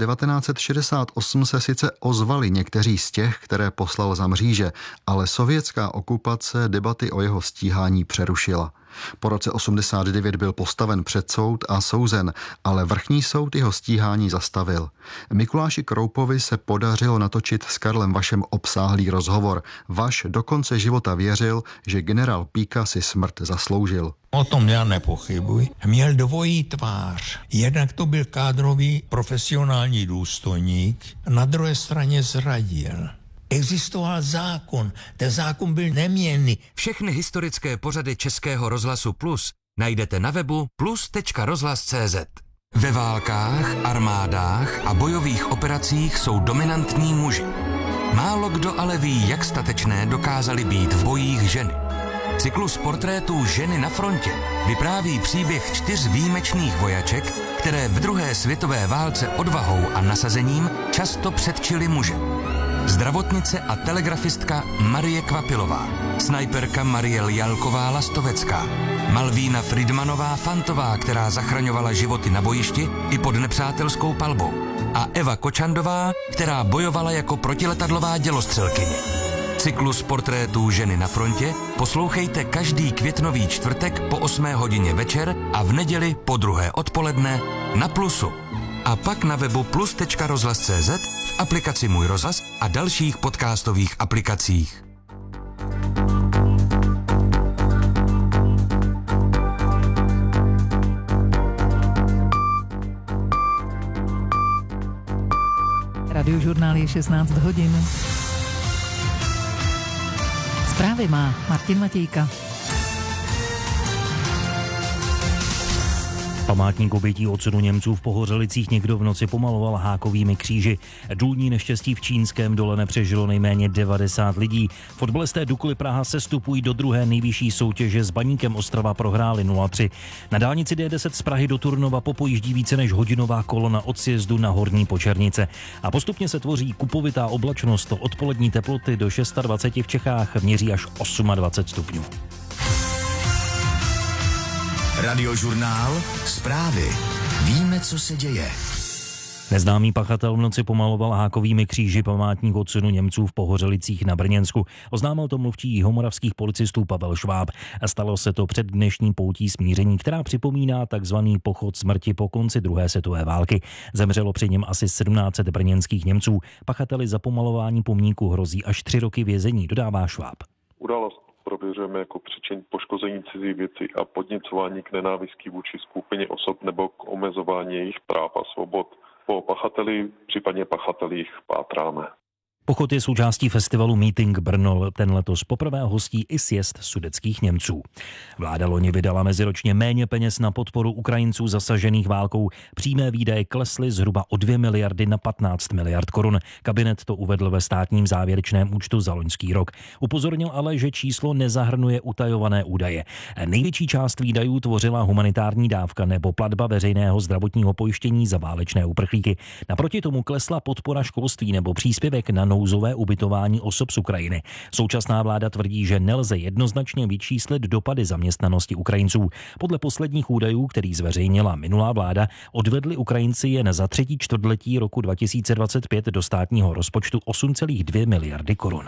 1968 se sice ozvali někteří z těch, které poslal za mříže, ale sovětská okupace debaty o jeho stíhání přerušila. Po roce 89 byl postaven před soud a souzen, ale vrchní soud jeho stíhání zastavil. Mikuláši Kroupovi se podařilo natočit s Karlem Vašem obsáhlý rozhovor. Vaš do konce života věřil, že generál Píka si smrt zasloužil. O tom já nepochybuji. Měl dvojí tvář. Jednak to byl kádrový profesionální důstojník, na druhé straně zradil. Existoval zákon, ten zákon byl neměnný. Všechny historické pořady Českého rozhlasu Plus najdete na webu plus.rozhlas.cz. Ve válkách, armádách a bojových operacích jsou dominantní muži. Málo kdo ale ví, jak statečné dokázaly být v bojích ženy. Cyklus portrétů Ženy na frontě vypráví příběh 4 výjimečných vojaček, které v druhé světové válce odvahou a nasazením často předčily muže. Zdravotnice a telegrafistka Marie Kvapilová, snajperka Mariel Jalková Lastovecká, Malvína Friedmanová Fantová, která zachraňovala životy na bojišti i pod nepřátelskou palbou, a Eva Kočandová, která bojovala jako protiletadlová dělostřelkyně. Cyklus portrétů Ženy na frontě poslouchejte každý květnový čtvrtek po 8 hodině večer a v neděli po 2 odpoledne na Plusu. A pak na webu plus.rozhlas.cz, v aplikaci Můj rozhlas a dalších podcastových aplikacích. Radiožurnál je 16 hodin. Zprávy má Martin Matějka. Památník obětí odsudu Němců v Pohořelicích někdo v noci pomaloval hákovými kříži. Důlní neštěstí v Čínském Dole nepřežilo nejméně 90 lidí. Fotbalisté Dukly Praha sestupují do druhé nejvyšší soutěže, s Baníkem Ostrava prohráli 0-3. Na dálnici D10 z Prahy do Turnova popojíždí více než hodinová kolona od sjezdu na Horní Počernice. A postupně se tvoří kupovitá oblačnost. Odpolední teploty do 26 v Čechách měří až 28 stupňů. Radiožurnál, zprávy. Víme, co se děje. Neznámý pachatel v noci pomaloval hákovými kříži památník odsudu Němců v Pohořelicích na Brněnsku. Oznámil to mluvčí jihomoravských policistů Pavel Šváb. Stalo se to před dnešní poutí smíření, která připomíná takzvaný pochod smrti po konci druhé světové války. Zemřelo při něm asi 1700 brněnských Němců. Pachateli za pomalování pomníku hrozí až 3 roky vězení, dodává Šváb. Událost prověřujeme jako příčin poškození cizí věci a podněcování k nenávisti vůči skupině osob nebo k omezování jejich práv a svobod. Po pachateli, případně pachatelích pátráme. Pochod je součástí festivalu Meeting Brno. Ten letos poprvé hostí i sjezd sudetských Němců. Vláda loni vydala meziročně méně peněz na podporu Ukrajinců zasažených válkou. Přímé výdaje klesly zhruba o 2 miliardy na 15 miliard korun. Kabinet to uvedl ve státním závěrečném účtu za loňský rok. Upozornil ale, že číslo nezahrnuje utajované údaje. Největší část výdajů tvořila humanitární dávka nebo platba veřejného zdravotního pojištění za válečné uprchlíky. Naproti tomu klesla podpora školství nebo příspěvek na nouzové ubytování osob z Ukrajiny. Současná vláda tvrdí, že nelze jednoznačně vyčíslit dopady zaměstnanosti Ukrajinců. Podle posledních údajů, který zveřejnila minulá vláda, odvedli Ukrajinci jen za třetí čtvrtletí roku 2025 do státního rozpočtu 8,2 miliardy korun.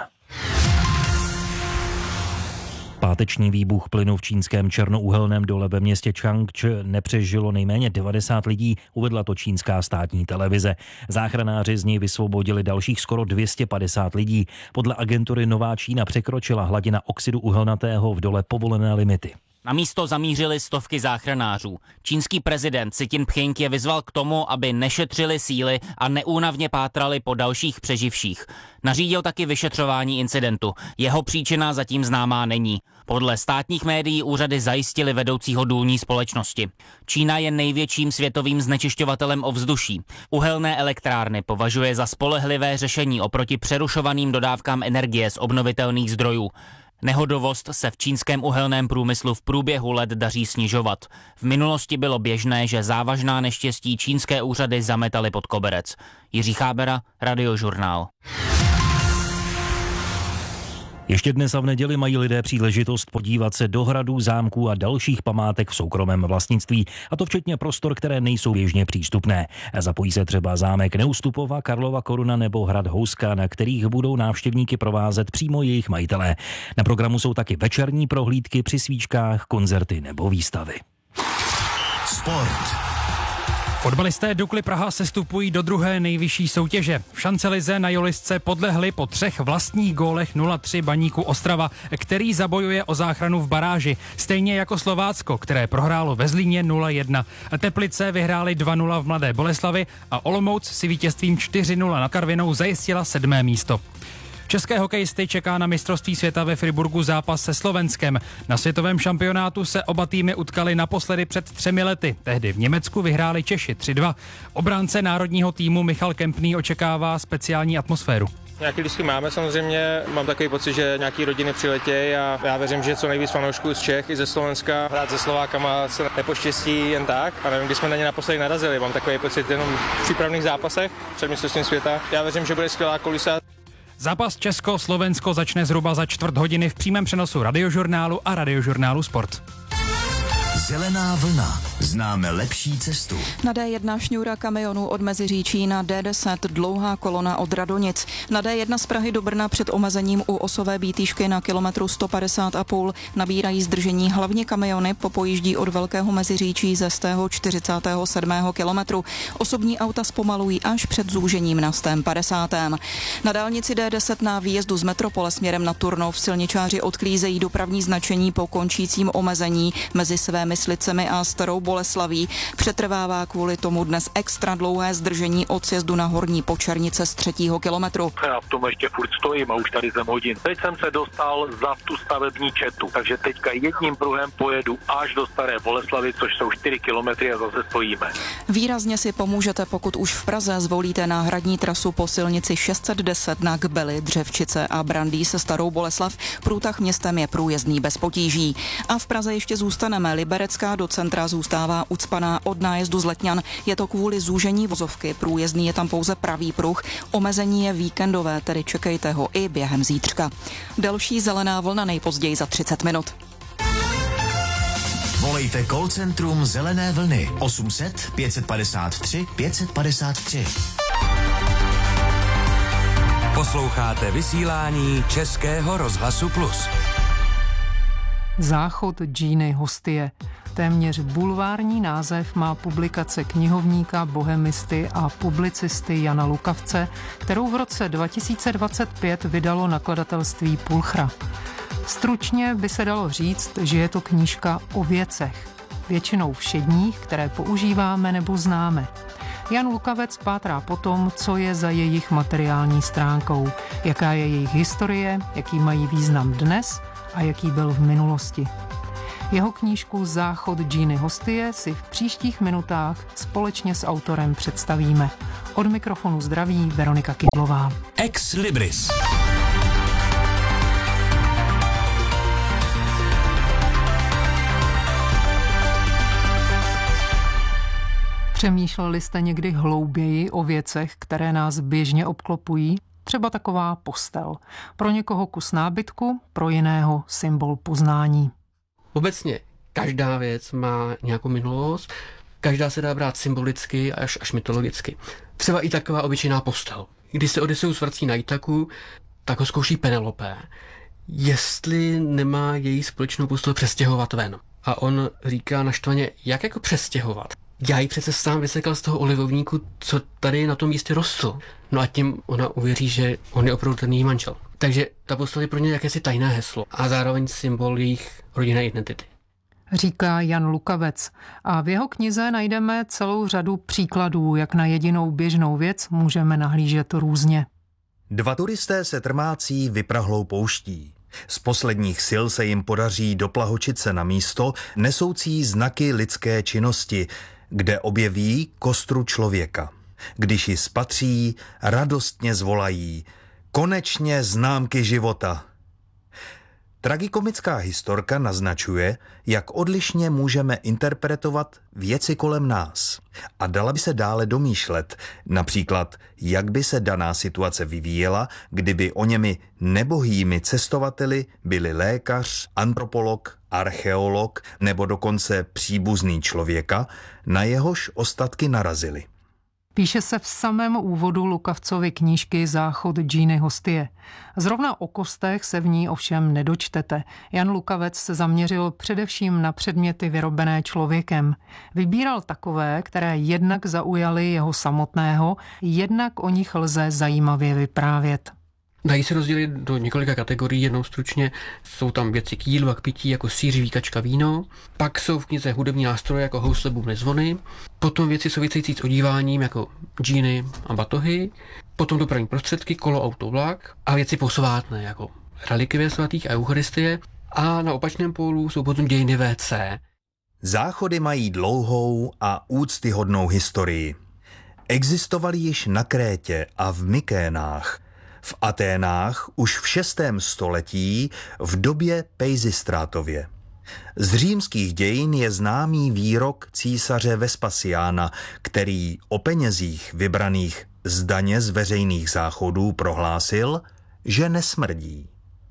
Páteční výbuch plynu v čínském černouhelném dole ve městě Changche nepřežilo nejméně 90 lidí, uvedla to čínská státní televize. Záchranáři z něj vysvobodili dalších skoro 250 lidí. Podle agentury Nová Čína překročila hladina oxidu uhelnatého v dole povolené limity. Na místo zamířili stovky záchranářů. Čínský prezident Xi Jinping je vyzval k tomu, aby nešetřili síly a neúnavně pátrali po dalších přeživších. Nařídil taky vyšetřování incidentu. Jeho příčina zatím známá není. Podle státních médií úřady zajistili vedoucího důlní společnosti. Čína je největším světovým znečišťovatelem ovzduší. Uhelné elektrárny považuje za spolehlivé řešení oproti přerušovaným dodávkám energie z obnovitelných zdrojů. Nehodovost se v čínském uhelném průmyslu v průběhu let daří snižovat. V minulosti bylo běžné, že závažná neštěstí čínské úřady zametaly pod koberec. Jiří Chábera, Radiožurnál. Ještě dnes a v neděli mají lidé příležitost podívat se do hradů, zámků a dalších památek v soukromém vlastnictví, a to včetně prostor, které nejsou běžně přístupné. Zapojí se třeba zámek Neustupova, Karlova Koruna nebo hrad Houska, na kterých budou návštěvníky provázet přímo jejich majitelé. Na programu jsou taky večerní prohlídky při svíčkách, koncerty nebo výstavy. Sport. Fotbalisté Dukly Praha sestupují do druhé nejvyšší soutěže. V šancelize na Jolisce podlehli po 3 vlastních gólech 0-3 Baníku Ostrava, který zabojuje o záchranu v baráži. Stejně jako Slovácko, které prohrálo ve Zlíně 0-1. Teplice vyhráli 2-0 v Mladé Boleslavi a Olomouc si vítězstvím 4-0 nad Karvinou zajistila 7. místo. České hokejisty čeká na mistrovství světa ve Friburgu zápas se Slovenskem. Na světovém šampionátu se oba týmy utkali naposledy před 3 lety. Tehdy v Německu vyhráli Češi 3-2. Obránce národního týmu Michal Kempný očekává speciální atmosféru. Nějaký lístky máme samozřejmě, mám takový pocit, že nějaký rodiny přiletějí a já věřím, že co nejvíc fanoušků z Čech i ze Slovenska. Hrát se Slovákama se nepoštěstí jen tak a nevím, kdy jsme na ně naposledy narazili. Mám takový pocit jenom v přípravných zápasech před mistrovstvím světa. Já věřím, že bude skvělá kulisa. Zápas Česko-Slovensko začne zhruba za 1/4 hodiny v přímém přenosu Radiožurnálu a Radiožurnálu Sport. Zelená vlna. Známe lepší cestu. Na D1 šňůra kamionů od Meziříčí, na D10 dlouhá kolona od Radonic. Na D1 z Prahy do Brna před omezením u Osové Bítýšky na kilometru 150,5 nabírají zdržení hlavně kamiony, popojíždí od Velkého Meziříčí ze 147. kilometru. Osobní auta zpomalují až před zúžením na 150. Na dálnici D10 na výjezdu z metropole směrem na Turnov silničáři odklízejí dopravní značení po končícím omezení mezi Svémi Slicemi a Starou Boleslaví. Přetrvává kvůli tomu dnes extra dlouhé zdržení od sjezdu na Horní Počernice z 3. kilometru. Já v tom ještě furt stojím a už tady jsem hodin. Teď jsem se dostal za tu stavební četu, takže teďka jedním pruhem pojedu až do Staré Boleslavy, což jsou 4 kilometry a zase stojíme. Výrazně si pomůžete, pokud už v Praze zvolíte náhradní trasu po silnici 610 na Kbely, Dřevčice a Brandýs se Starou Boleslav. Průtah městem je průjezdný bez potíží. A v Praze ještě zůstaneme. Liberecká do centra zůstává ucpaná od nájezdu z Letňan. Je to kvůli zúžení vozovky. Průjezdný je tam pouze pravý pruh. Omezení je víkendové, tedy čekejte ho i během zítřka. Další zelená vlna nejpozději za 30 minut. Volejte call centrum Zelené vlny 800 553 553. Posloucháte vysílání Českého rozhlasu Plus. Záchod Giny Hostie. Téměř bulvární název má publikace knihovníka, bohemisty a publicisty Jana Lukavce, kterou v roce 2025 vydalo nakladatelství Pulchra. Stručně by se dalo říct, že je to knížka o věcech, většinou všedních, které používáme nebo známe. Jan Lukavec pátrá po tom, co je za jejich materiální stránkou, jaká je jejich historie, jaký mají význam dnes a jaký byl v minulosti. Jeho knížku Záchod Giny Hostie si v příštích minutách společně s autorem představíme. Od mikrofonu zdraví Veronika Kindlová. Ex Libris. Přemýšleli jste někdy hlouběji o věcech, které nás běžně obklopují? Třeba taková postel. Pro někoho kus nábytku, pro jiného symbol poznání. Obecně každá věc má nějakou minulost, každá se dá brát symbolicky až mytologicky. Třeba i taková obyčejná postel. Když se Odysseus vrací na Itaku, tak ho zkouší Penelope, jestli nemá její společnou postel přestěhovat ven. A on říká naštvaně, jak jako přestěhovat? Já ji přece sám vysekal z toho olivovníku, co tady na tom místě rostl. No a tím ona uvěří, že on je opravdu ten její manžel. Takže ta postel je pro ně jakési tajné heslo a zároveň symbol jejich rodinné identity. Říká Jan Lukavec. A v jeho knize najdeme celou řadu příkladů, jak na jedinou běžnou věc můžeme nahlížet různě. Dva turisté se trmácí vyprahlou pouští. Z posledních sil se jim podaří doplahočit se na místo nesoucí znaky lidské činnosti, kde objeví kostru člověka. Když ji spatří, radostně zvolají: konečně známky života. Tragikomická historka naznačuje, jak odlišně můžeme interpretovat věci kolem nás. A dala by se dále domýšlet, například, jak by se daná situace vyvíjela, kdyby o němi nebohými cestovateli byli lékař, antropolog, archeolog nebo dokonce příbuzný člověka, na jehož ostatky narazili. Píše se v samém úvodu Lukavcovy knížky Záchod Giny Hostie. Zrovna o kostech se v ní ovšem nedočtete. Jan Lukavec se zaměřil především na předměty vyrobené člověkem. Vybíral takové, které jednak zaujaly jeho samotného, jednak o nich lze zajímavě vyprávět. Dají se rozdělit do několika kategorií, jednou stručně. Jsou tam věci k jídlu a k pití, jako sýř, víkačka, víno. Pak jsou v knize hudební nástroje, jako housle, bubny, zvony. Potom věci související s odíváním, jako džíny a batohy. Potom dopravní prostředky, kolo, auto, vlak. A věci posvátné, jako relikvie svatých a eucharistie. A na opačném pólu jsou potom dějiny WC. Záchody mají dlouhou a úctyhodnou historii. Existovaly již na Krétě a v Mykénách. V Aténách už v 6. století v době Peisistrátově. Z římských dějin je známý výrok císaře Vespasiána, který o penězích vybraných z daně z veřejných záchodů prohlásil, že nesmrdí.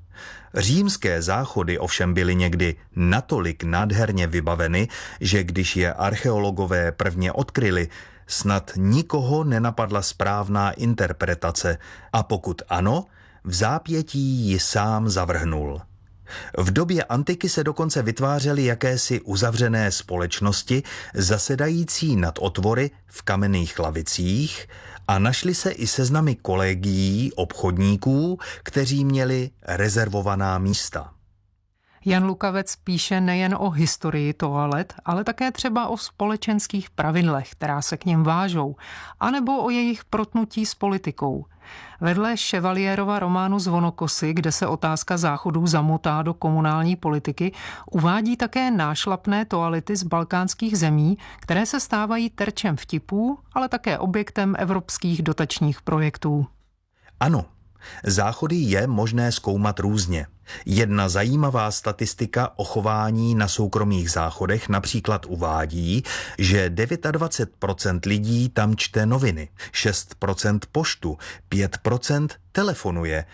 Římské záchody ovšem byly někdy natolik nádherně vybaveny, že když je archeologové prvně odkryli, snad nikoho nenapadla správná interpretace a pokud ano, v zápětí ji sám zavrhnul. V době antiky se dokonce vytvářely jakési uzavřené společnosti zasedající nad otvory v kamenných lavicích a našly se i seznamy kolegií obchodníků, kteří měli rezervovaná místa. Jan Lukavec píše nejen o historii toalet, ale také třeba o společenských pravidlech, která se k něm vážou, anebo o jejich protnutí s politikou. Vedle Chevalierova románu Zvonokosy, kde se otázka záchodů zamotá do komunální politiky, uvádí také nášlapné toalety z balkánských zemí, které se stávají terčem vtipů, ale také objektem evropských dotačních projektů. Ano, záchody je možné zkoumat různě. Jedna zajímavá statistika o chování na soukromých záchodech například uvádí, že 29% lidí tam čte noviny, 6% poštu, 5% telefonuje,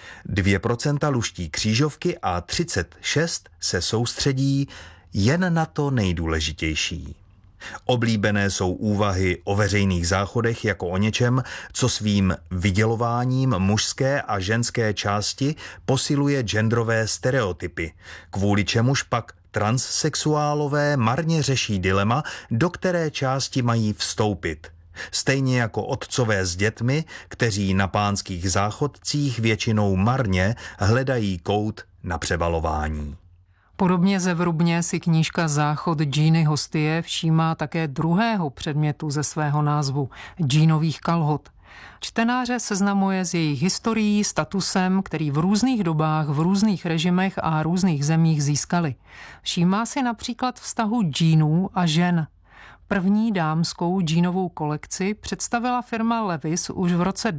2% luští křížovky a 36% se soustředí jen na to nejdůležitější. Oblíbené jsou úvahy o veřejných záchodech jako o něčem, co svým vydělováním mužské a ženské části posiluje genderové stereotypy, kvůli čemuž pak transsexuálové marně řeší dilema, do které části mají vstoupit. Stejně jako otcové s dětmi, kteří na pánských záchodcích většinou marně hledají kout na přebalování. Podobně zevrubně si knížka Záchod Giny Hostie všímá také druhého předmětu ze svého názvu – džínových kalhot. Čtenáře seznamuje s jejich historií, statusem, který v různých dobách, v různých režimech a různých zemích získali. Všímá si například vztahu džínů a žen. První dámskou džínovou kolekci představila firma Levi's už v roce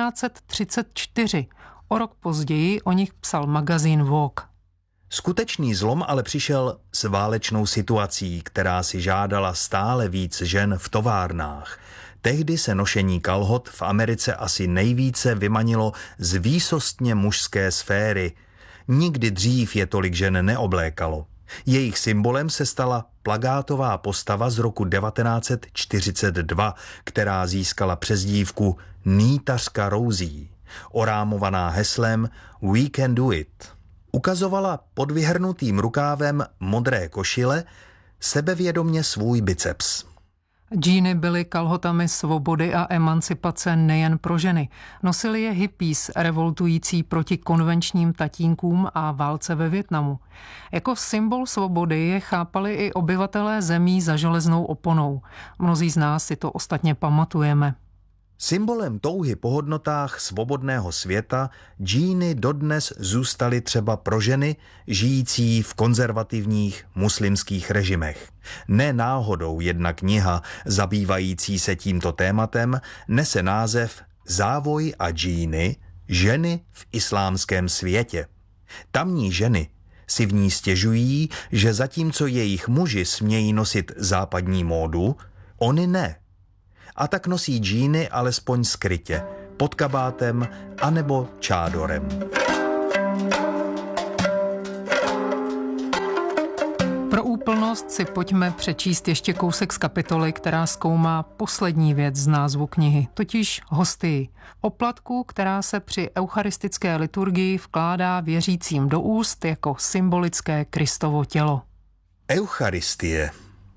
1934. O rok později o nich psal magazín Vogue. Skutečný zlom ale přišel s válečnou situací, která si žádala stále víc žen v továrnách. Tehdy se nošení kalhot v Americe asi nejvíce vymanilo z výsostně mužské sféry. Nikdy dřív je tolik žen neoblékalo. Jejich symbolem se stala plakátová postava z roku 1942, která získala přezdívku Nýtařka Rouzí, orámovaná heslem We can do it. Ukazovala pod vyhrnutým rukávem modré košile sebevědomě svůj biceps. Džíny byly kalhotami svobody a emancipace nejen pro ženy. Nosili je hippies, revoltující proti konvenčním tatínkům a válce ve Vietnamu. Jako symbol svobody je chápali i obyvatelé zemí za železnou oponou. Mnozí z nás si to ostatně pamatujeme. Symbolem touhy po hodnotách svobodného světa džíny dodnes zůstaly třeba pro ženy žijící v konzervativních muslimských režimech. Ne náhodou jedna kniha zabývající se tímto tématem nese název Závoj a džíny – ženy v islámském světě. Tamní ženy si v ní stěžují, že zatímco jejich muži smějí nosit západní módu, oni ne. A tak nosí džíny alespoň skrytě, pod kabátem anebo čádorem. Pro úplnost si pojďme přečíst ještě kousek z kapitoly, která zkoumá poslední věc z názvu knihy, totiž hostii. Oplatku, která se při eucharistické liturgii vkládá věřícím do úst jako symbolické Kristovo tělo. Eucharistie.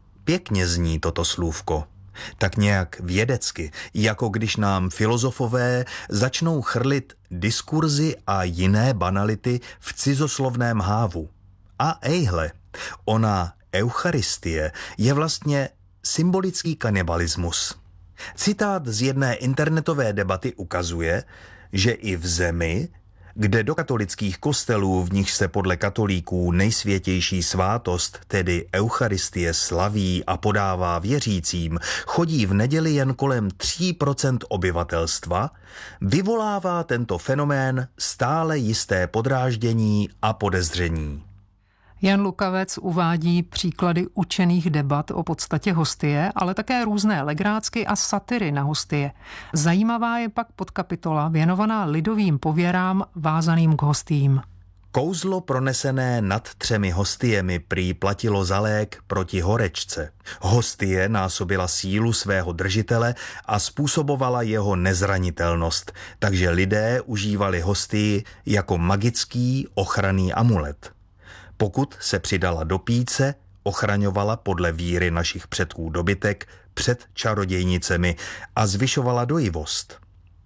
Pěkně zní toto slůvko. Tak nějak vědecky, jako když nám filozofové začnou chrlit diskurzy a jiné banality v cizoslovném hávu. A ejhle, ona eucharistie je vlastně symbolický kanibalismus. Citát z jedné internetové debaty ukazuje, že i v zemi, kde do katolických kostelů, v nich se podle katolíků nejsvětější svátost, tedy eucharistie, slaví a podává věřícím, chodí v neděli jen kolem 3% obyvatelstva, vyvolává tento fenomén stále jisté podráždění a podezření. Jan Lukavec uvádí příklady učených debat o podstatě hostie, ale také různé legrácky a satyry na hostie. Zajímavá je pak podkapitola věnovaná lidovým pověrám vázaným k hostiím. Kouzlo pronesené nad 3 hostiemi prý platilo za lék proti horečce. Hostie násobila sílu svého držitele a způsobovala jeho nezranitelnost, takže lidé užívali hostii jako magický ochranný amulet. Pokud se přidala do píce, ochraňovala podle víry našich předků dobytek před čarodějnicemi a zvyšovala dojivost.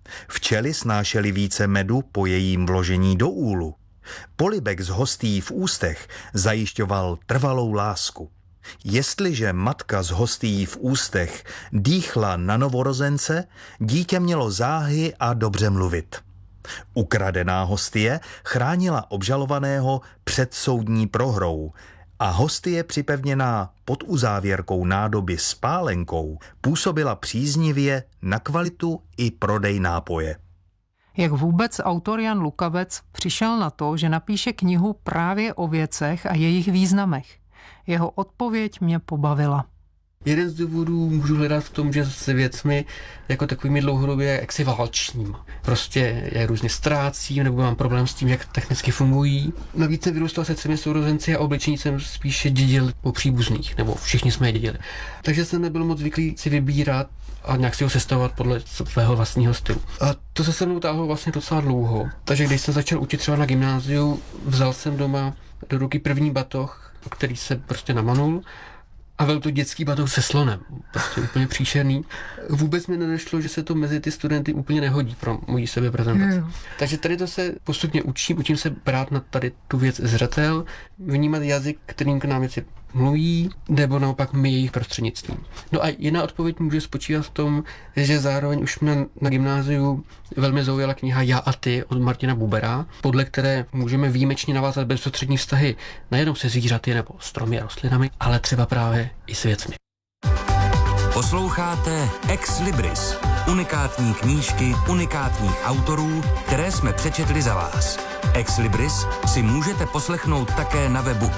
Včely snášely více medu po jejím vložení do úlu. Polibek z hostí v ústech zajišťoval trvalou lásku. Jestliže matka z hostí v ústech dýchla na novorozence, dítě mělo záhy a dobře mluvit. Ukradená hostie chránila obžalovaného před soudní prohrou a hostie připevněná pod uzávěrkou nádoby s pálenkou působila příznivě na kvalitu i prodej nápoje. Jak vůbec autor Jan Lukavec přišel na to, že napíše knihu právě o věcech a jejich významech? Jeho odpověď mě pobavila. Jeden z důvodů můžu hledat v tom, že se věcmi jako takovými dlouhodobě jaksi válčím. Prostě je různě ztrácím, nebo mám problém s tím, jak technicky fungují. Navíc jsem vyrůstal se 3 sourozenci a oblečení jsem spíše dědil po příbuzných, nebo všichni jsme je dědili. Takže jsem nebyl moc zvyklý si vybírat a nějak si ho sestavovat podle svého vlastního stylu. A to se mnou táhlo vlastně docela dlouho. Takže když jsem začal učit třeba na gymnáziu, vzal jsem doma do ruky první batoh, který se prostě namanul. A byl to dětský batoh se slonem, prostě úplně příšerný. Vůbec mi nedošlo, že se to mezi ty studenty úplně nehodí pro moji sebeprezentaci. Takže tady to se postupně učím se brát na tady tu věc zřetel, vnímat jazyk, kterým k nám věci mluví, nebo naopak my jejich prostřednictvím. No a jiná odpověď může spočívat v tom, že zároveň už mě na gymnáziu velmi zaujala kniha Já a ty od Martina Bubera, podle které můžeme výjimečně navázat bezprostřední vztahy nejenom se zvířaty nebo stromy a rostlinami, ale třeba právě i s věcmi. Posloucháte Ex Libris, unikátní knížky unikátních autorů, které jsme přečetli za vás. Ex Libris si můžete poslechnout také na webu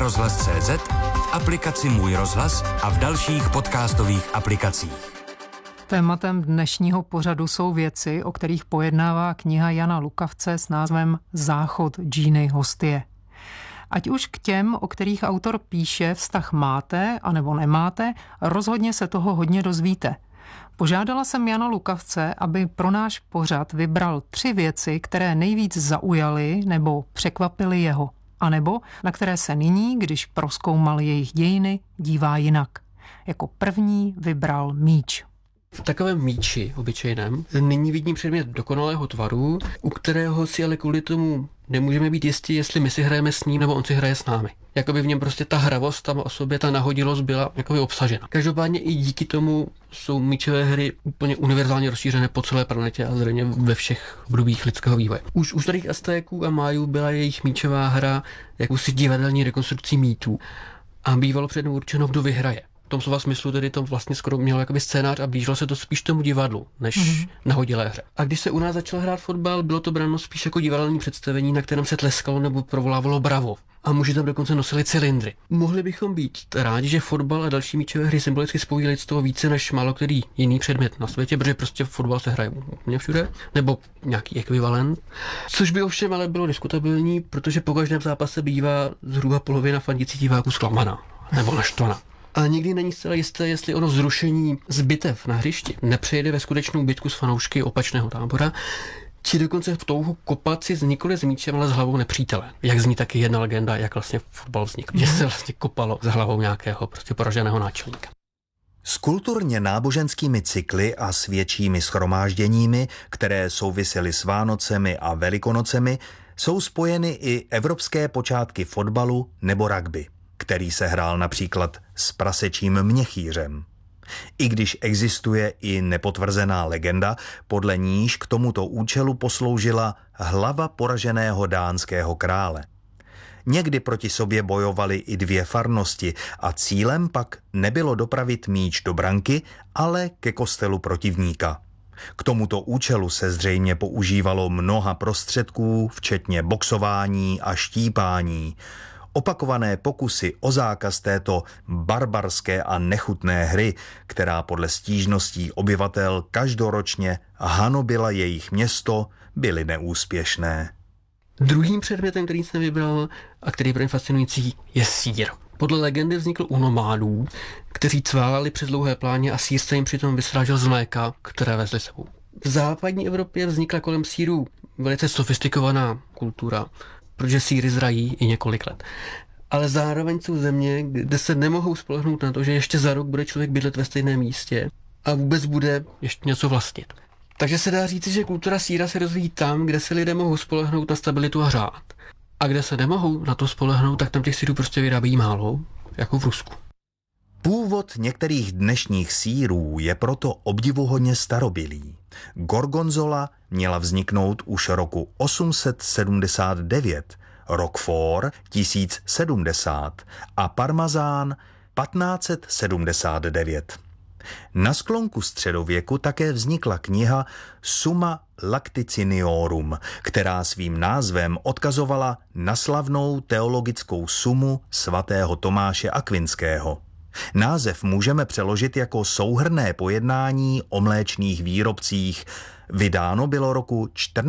plus.rozhlas.cz, v aplikaci Můj rozhlas a v dalších podcastových aplikacích. Tématem dnešního pořadu jsou věci, o kterých pojednává kniha Jana Lukavce s názvem Záchod Giny Hostie. Ať už k těm, o kterých autor píše, vztah máte anebo nemáte, rozhodně se toho hodně dozvíte. Požádala jsem Jana Lukavce, aby pro náš pořad vybral 3 věci, které nejvíc zaujaly nebo překvapily jeho, anebo na které se nyní, když prozkoumal jejich dějiny, dívá jinak. Jako první vybral míč. V takovém míči obyčejném nyní vidím předmět dokonalého tvaru, u kterého si ale kvůli tomu nemůžeme být jistí, jestli my si hrajeme s ním nebo on si hraje s námi. Jakoby v něm prostě ta hravost tam o sobě, ta nahodilost byla jakoby obsažena. Každopádně i díky tomu jsou míčové hry úplně univerzálně rozšířené po celé planetě a zřejmě ve všech obdobích lidského vývoje. Už u starých Aztéků a Májů byla jejich míčová hra jakousi divadelní rekonstrukcí mýtů a bývalo předem určeno, kdo vyhraje. V tom slova smyslu tedy to vlastně skoro mělo jakoby scénář a blížilo se to spíš tomu divadlu, než nahodilé hře. A když se u nás začal hrát fotbal, bylo to bráno spíš jako divadelní představení, na kterém se tleskalo nebo provolávalo bravo. A muži tam dokonce nosili cylindry. Mohli bychom být rádi, že fotbal a další míčové hry symbolicky spojí lidstvo více než málo který jiný předmět na světě, protože prostě fotbal se hraje úplně všude, nebo nějaký ekvivalent. Což by ovšem ale bylo diskutabilní, protože po každém zápase bývá zhruba polovina fandících diváků zklamaná nebo naštvaná. A nikdy není zcela jisté, jestli ono zrušení z bitev na hřišti nepřejde ve skutečnou bitku s fanoušky opačného tábora, či dokonce v touhu kopat si nikoli s míčem, ale s hlavou nepřítele. Jak zní taky jedna legenda, jak vlastně fotbal vznikl, že se vlastně kopalo s hlavou nějakého prostě poraženého náčelníka. S kulturně náboženskými cykly a svědčími shromážděními, které souvisely s Vánocemi a Velikonocemi, jsou spojeny i evropské počátky fotbalu nebo rugby, který se hrál například s prasečím měchýřem. I když existuje i nepotvrzená legenda, podle níž k tomuto účelu posloužila hlava poraženého dánského krále. Někdy proti sobě bojovaly i 2 farnosti a cílem pak nebylo dopravit míč do branky, ale ke kostelu protivníka. K tomuto účelu se zřejmě používalo mnoha prostředků, včetně boxování a štípání. Opakované pokusy o zákaz této barbarské a nechutné hry, která podle stížností obyvatel každoročně hanobila jejich město, byly neúspěšné. Druhým předmětem, který jsem vybral a který je pro mě fascinující, je sýr. Podle legendy vznikl u nomádů, kteří cválali přes dlouhé pláně a sýr se jim přitom vysrážel z mléka, které vezli sebou. V západní Evropě vznikla kolem sýrů velice sofistikovaná kultura, protože sýry zrají i několik let. Ale zároveň jsou země, kde se nemohou spolehnout na to, že ještě za rok bude člověk bydlet ve stejném místě a vůbec bude ještě něco vlastnit. Takže se dá říct, že kultura sýra se rozvíjí tam, kde se lidé mohou spolehnout na stabilitu a řád. A kde se nemohou na to spolehnout, tak tam těch sýrů prostě vyrábí málo, jako v Rusku. Původ některých dnešních sýrů je proto obdivuhodně starobylý. Gorgonzola měla vzniknout už roku 879, Roquefort 1070 a Parmazán 1579. Na sklonku středověku také vznikla kniha Summa Lacticiniorum, která svým názvem odkazovala na slavnou teologickou sumu svatého Tomáše Akvinského. Název můžeme přeložit jako souhrnné pojednání o mléčných výrobcích. Vydáno bylo roku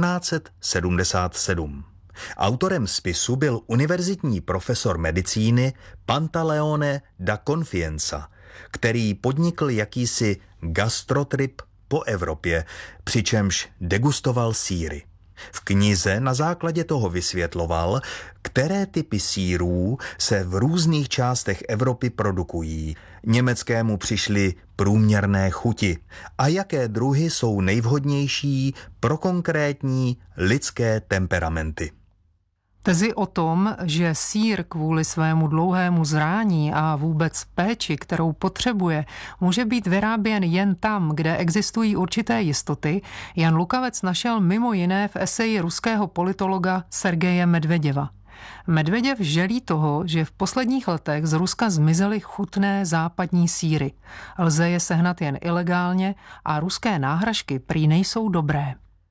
1477. Autorem spisu byl univerzitní profesor medicíny Pantaleone da Confienza, který podnikl jakýsi gastrotrip po Evropě, přičemž degustoval sýry. V knize na základě toho vysvětloval, které typy sýrů se v různých částech Evropy produkují. Německému přišly průměrné chuti a jaké druhy jsou nejvhodnější pro konkrétní lidské temperamenty. Tezi o tom, že sýr kvůli svému dlouhému zrání a vůbec péči, kterou potřebuje, může být vyráběn jen tam, kde existují určité jistoty, Jan Lukavec našel mimo jiné v eseji ruského politologa Sergeje Medveděva. Medveděv želí toho, že v posledních letech z Ruska zmizely chutné západní sýry. Lze je sehnat jen ilegálně a ruské náhražky prý nejsou dobré.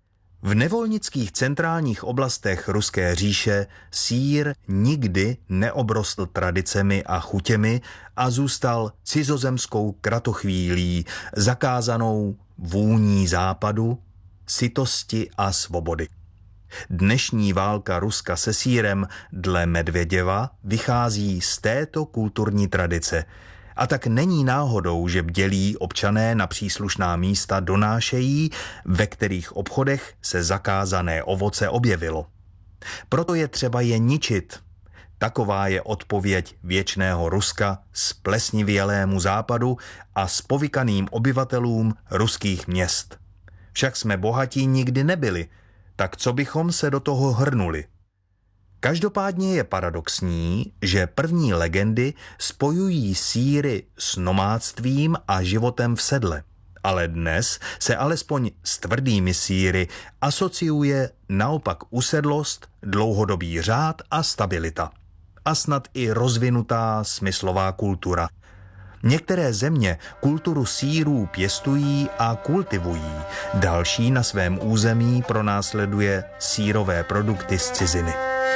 V nevolnických centrálních oblastech Ruské říše sýr nikdy neobrostl tradicemi a chutěmi a zůstal cizozemskou kratochvílí, zakázanou vůní západu, sytosti a svobody. Dnešní válka Ruska se sýrem dle Medvěděva vychází z této kulturní tradice. A tak není náhodou, že bdělí občané na příslušná místa donášejí, ve kterých obchodech se zakázané ovoce objevilo. Proto je třeba je ničit. Taková je odpověď věčného Ruska splesnivělému západu a spovykaným obyvatelům ruských měst. Však jsme bohatí nikdy nebyli, tak co bychom se do toho hrnuli? Každopádně je paradoxní, že první legendy spojují sýry s nomádstvím a životem v sedle. Ale dnes se alespoň s tvrdými sýry asociuje naopak usedlost, dlouhodobý řád a stabilita. A snad i rozvinutá smyslová kultura. Některé země kulturu sýrů pěstují a kultivují, další na svém území pronásleduje sýrové produkty z ciziny.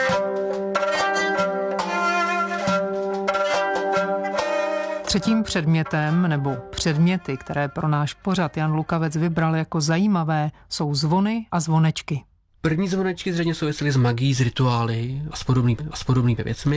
Třetím předmětem nebo předměty, které pro náš pořad Jan Lukavec vybral jako zajímavé, jsou zvony a zvonečky. První zvonečky zřejmě souvisely s magií, s rituály a s podobnými věcmi.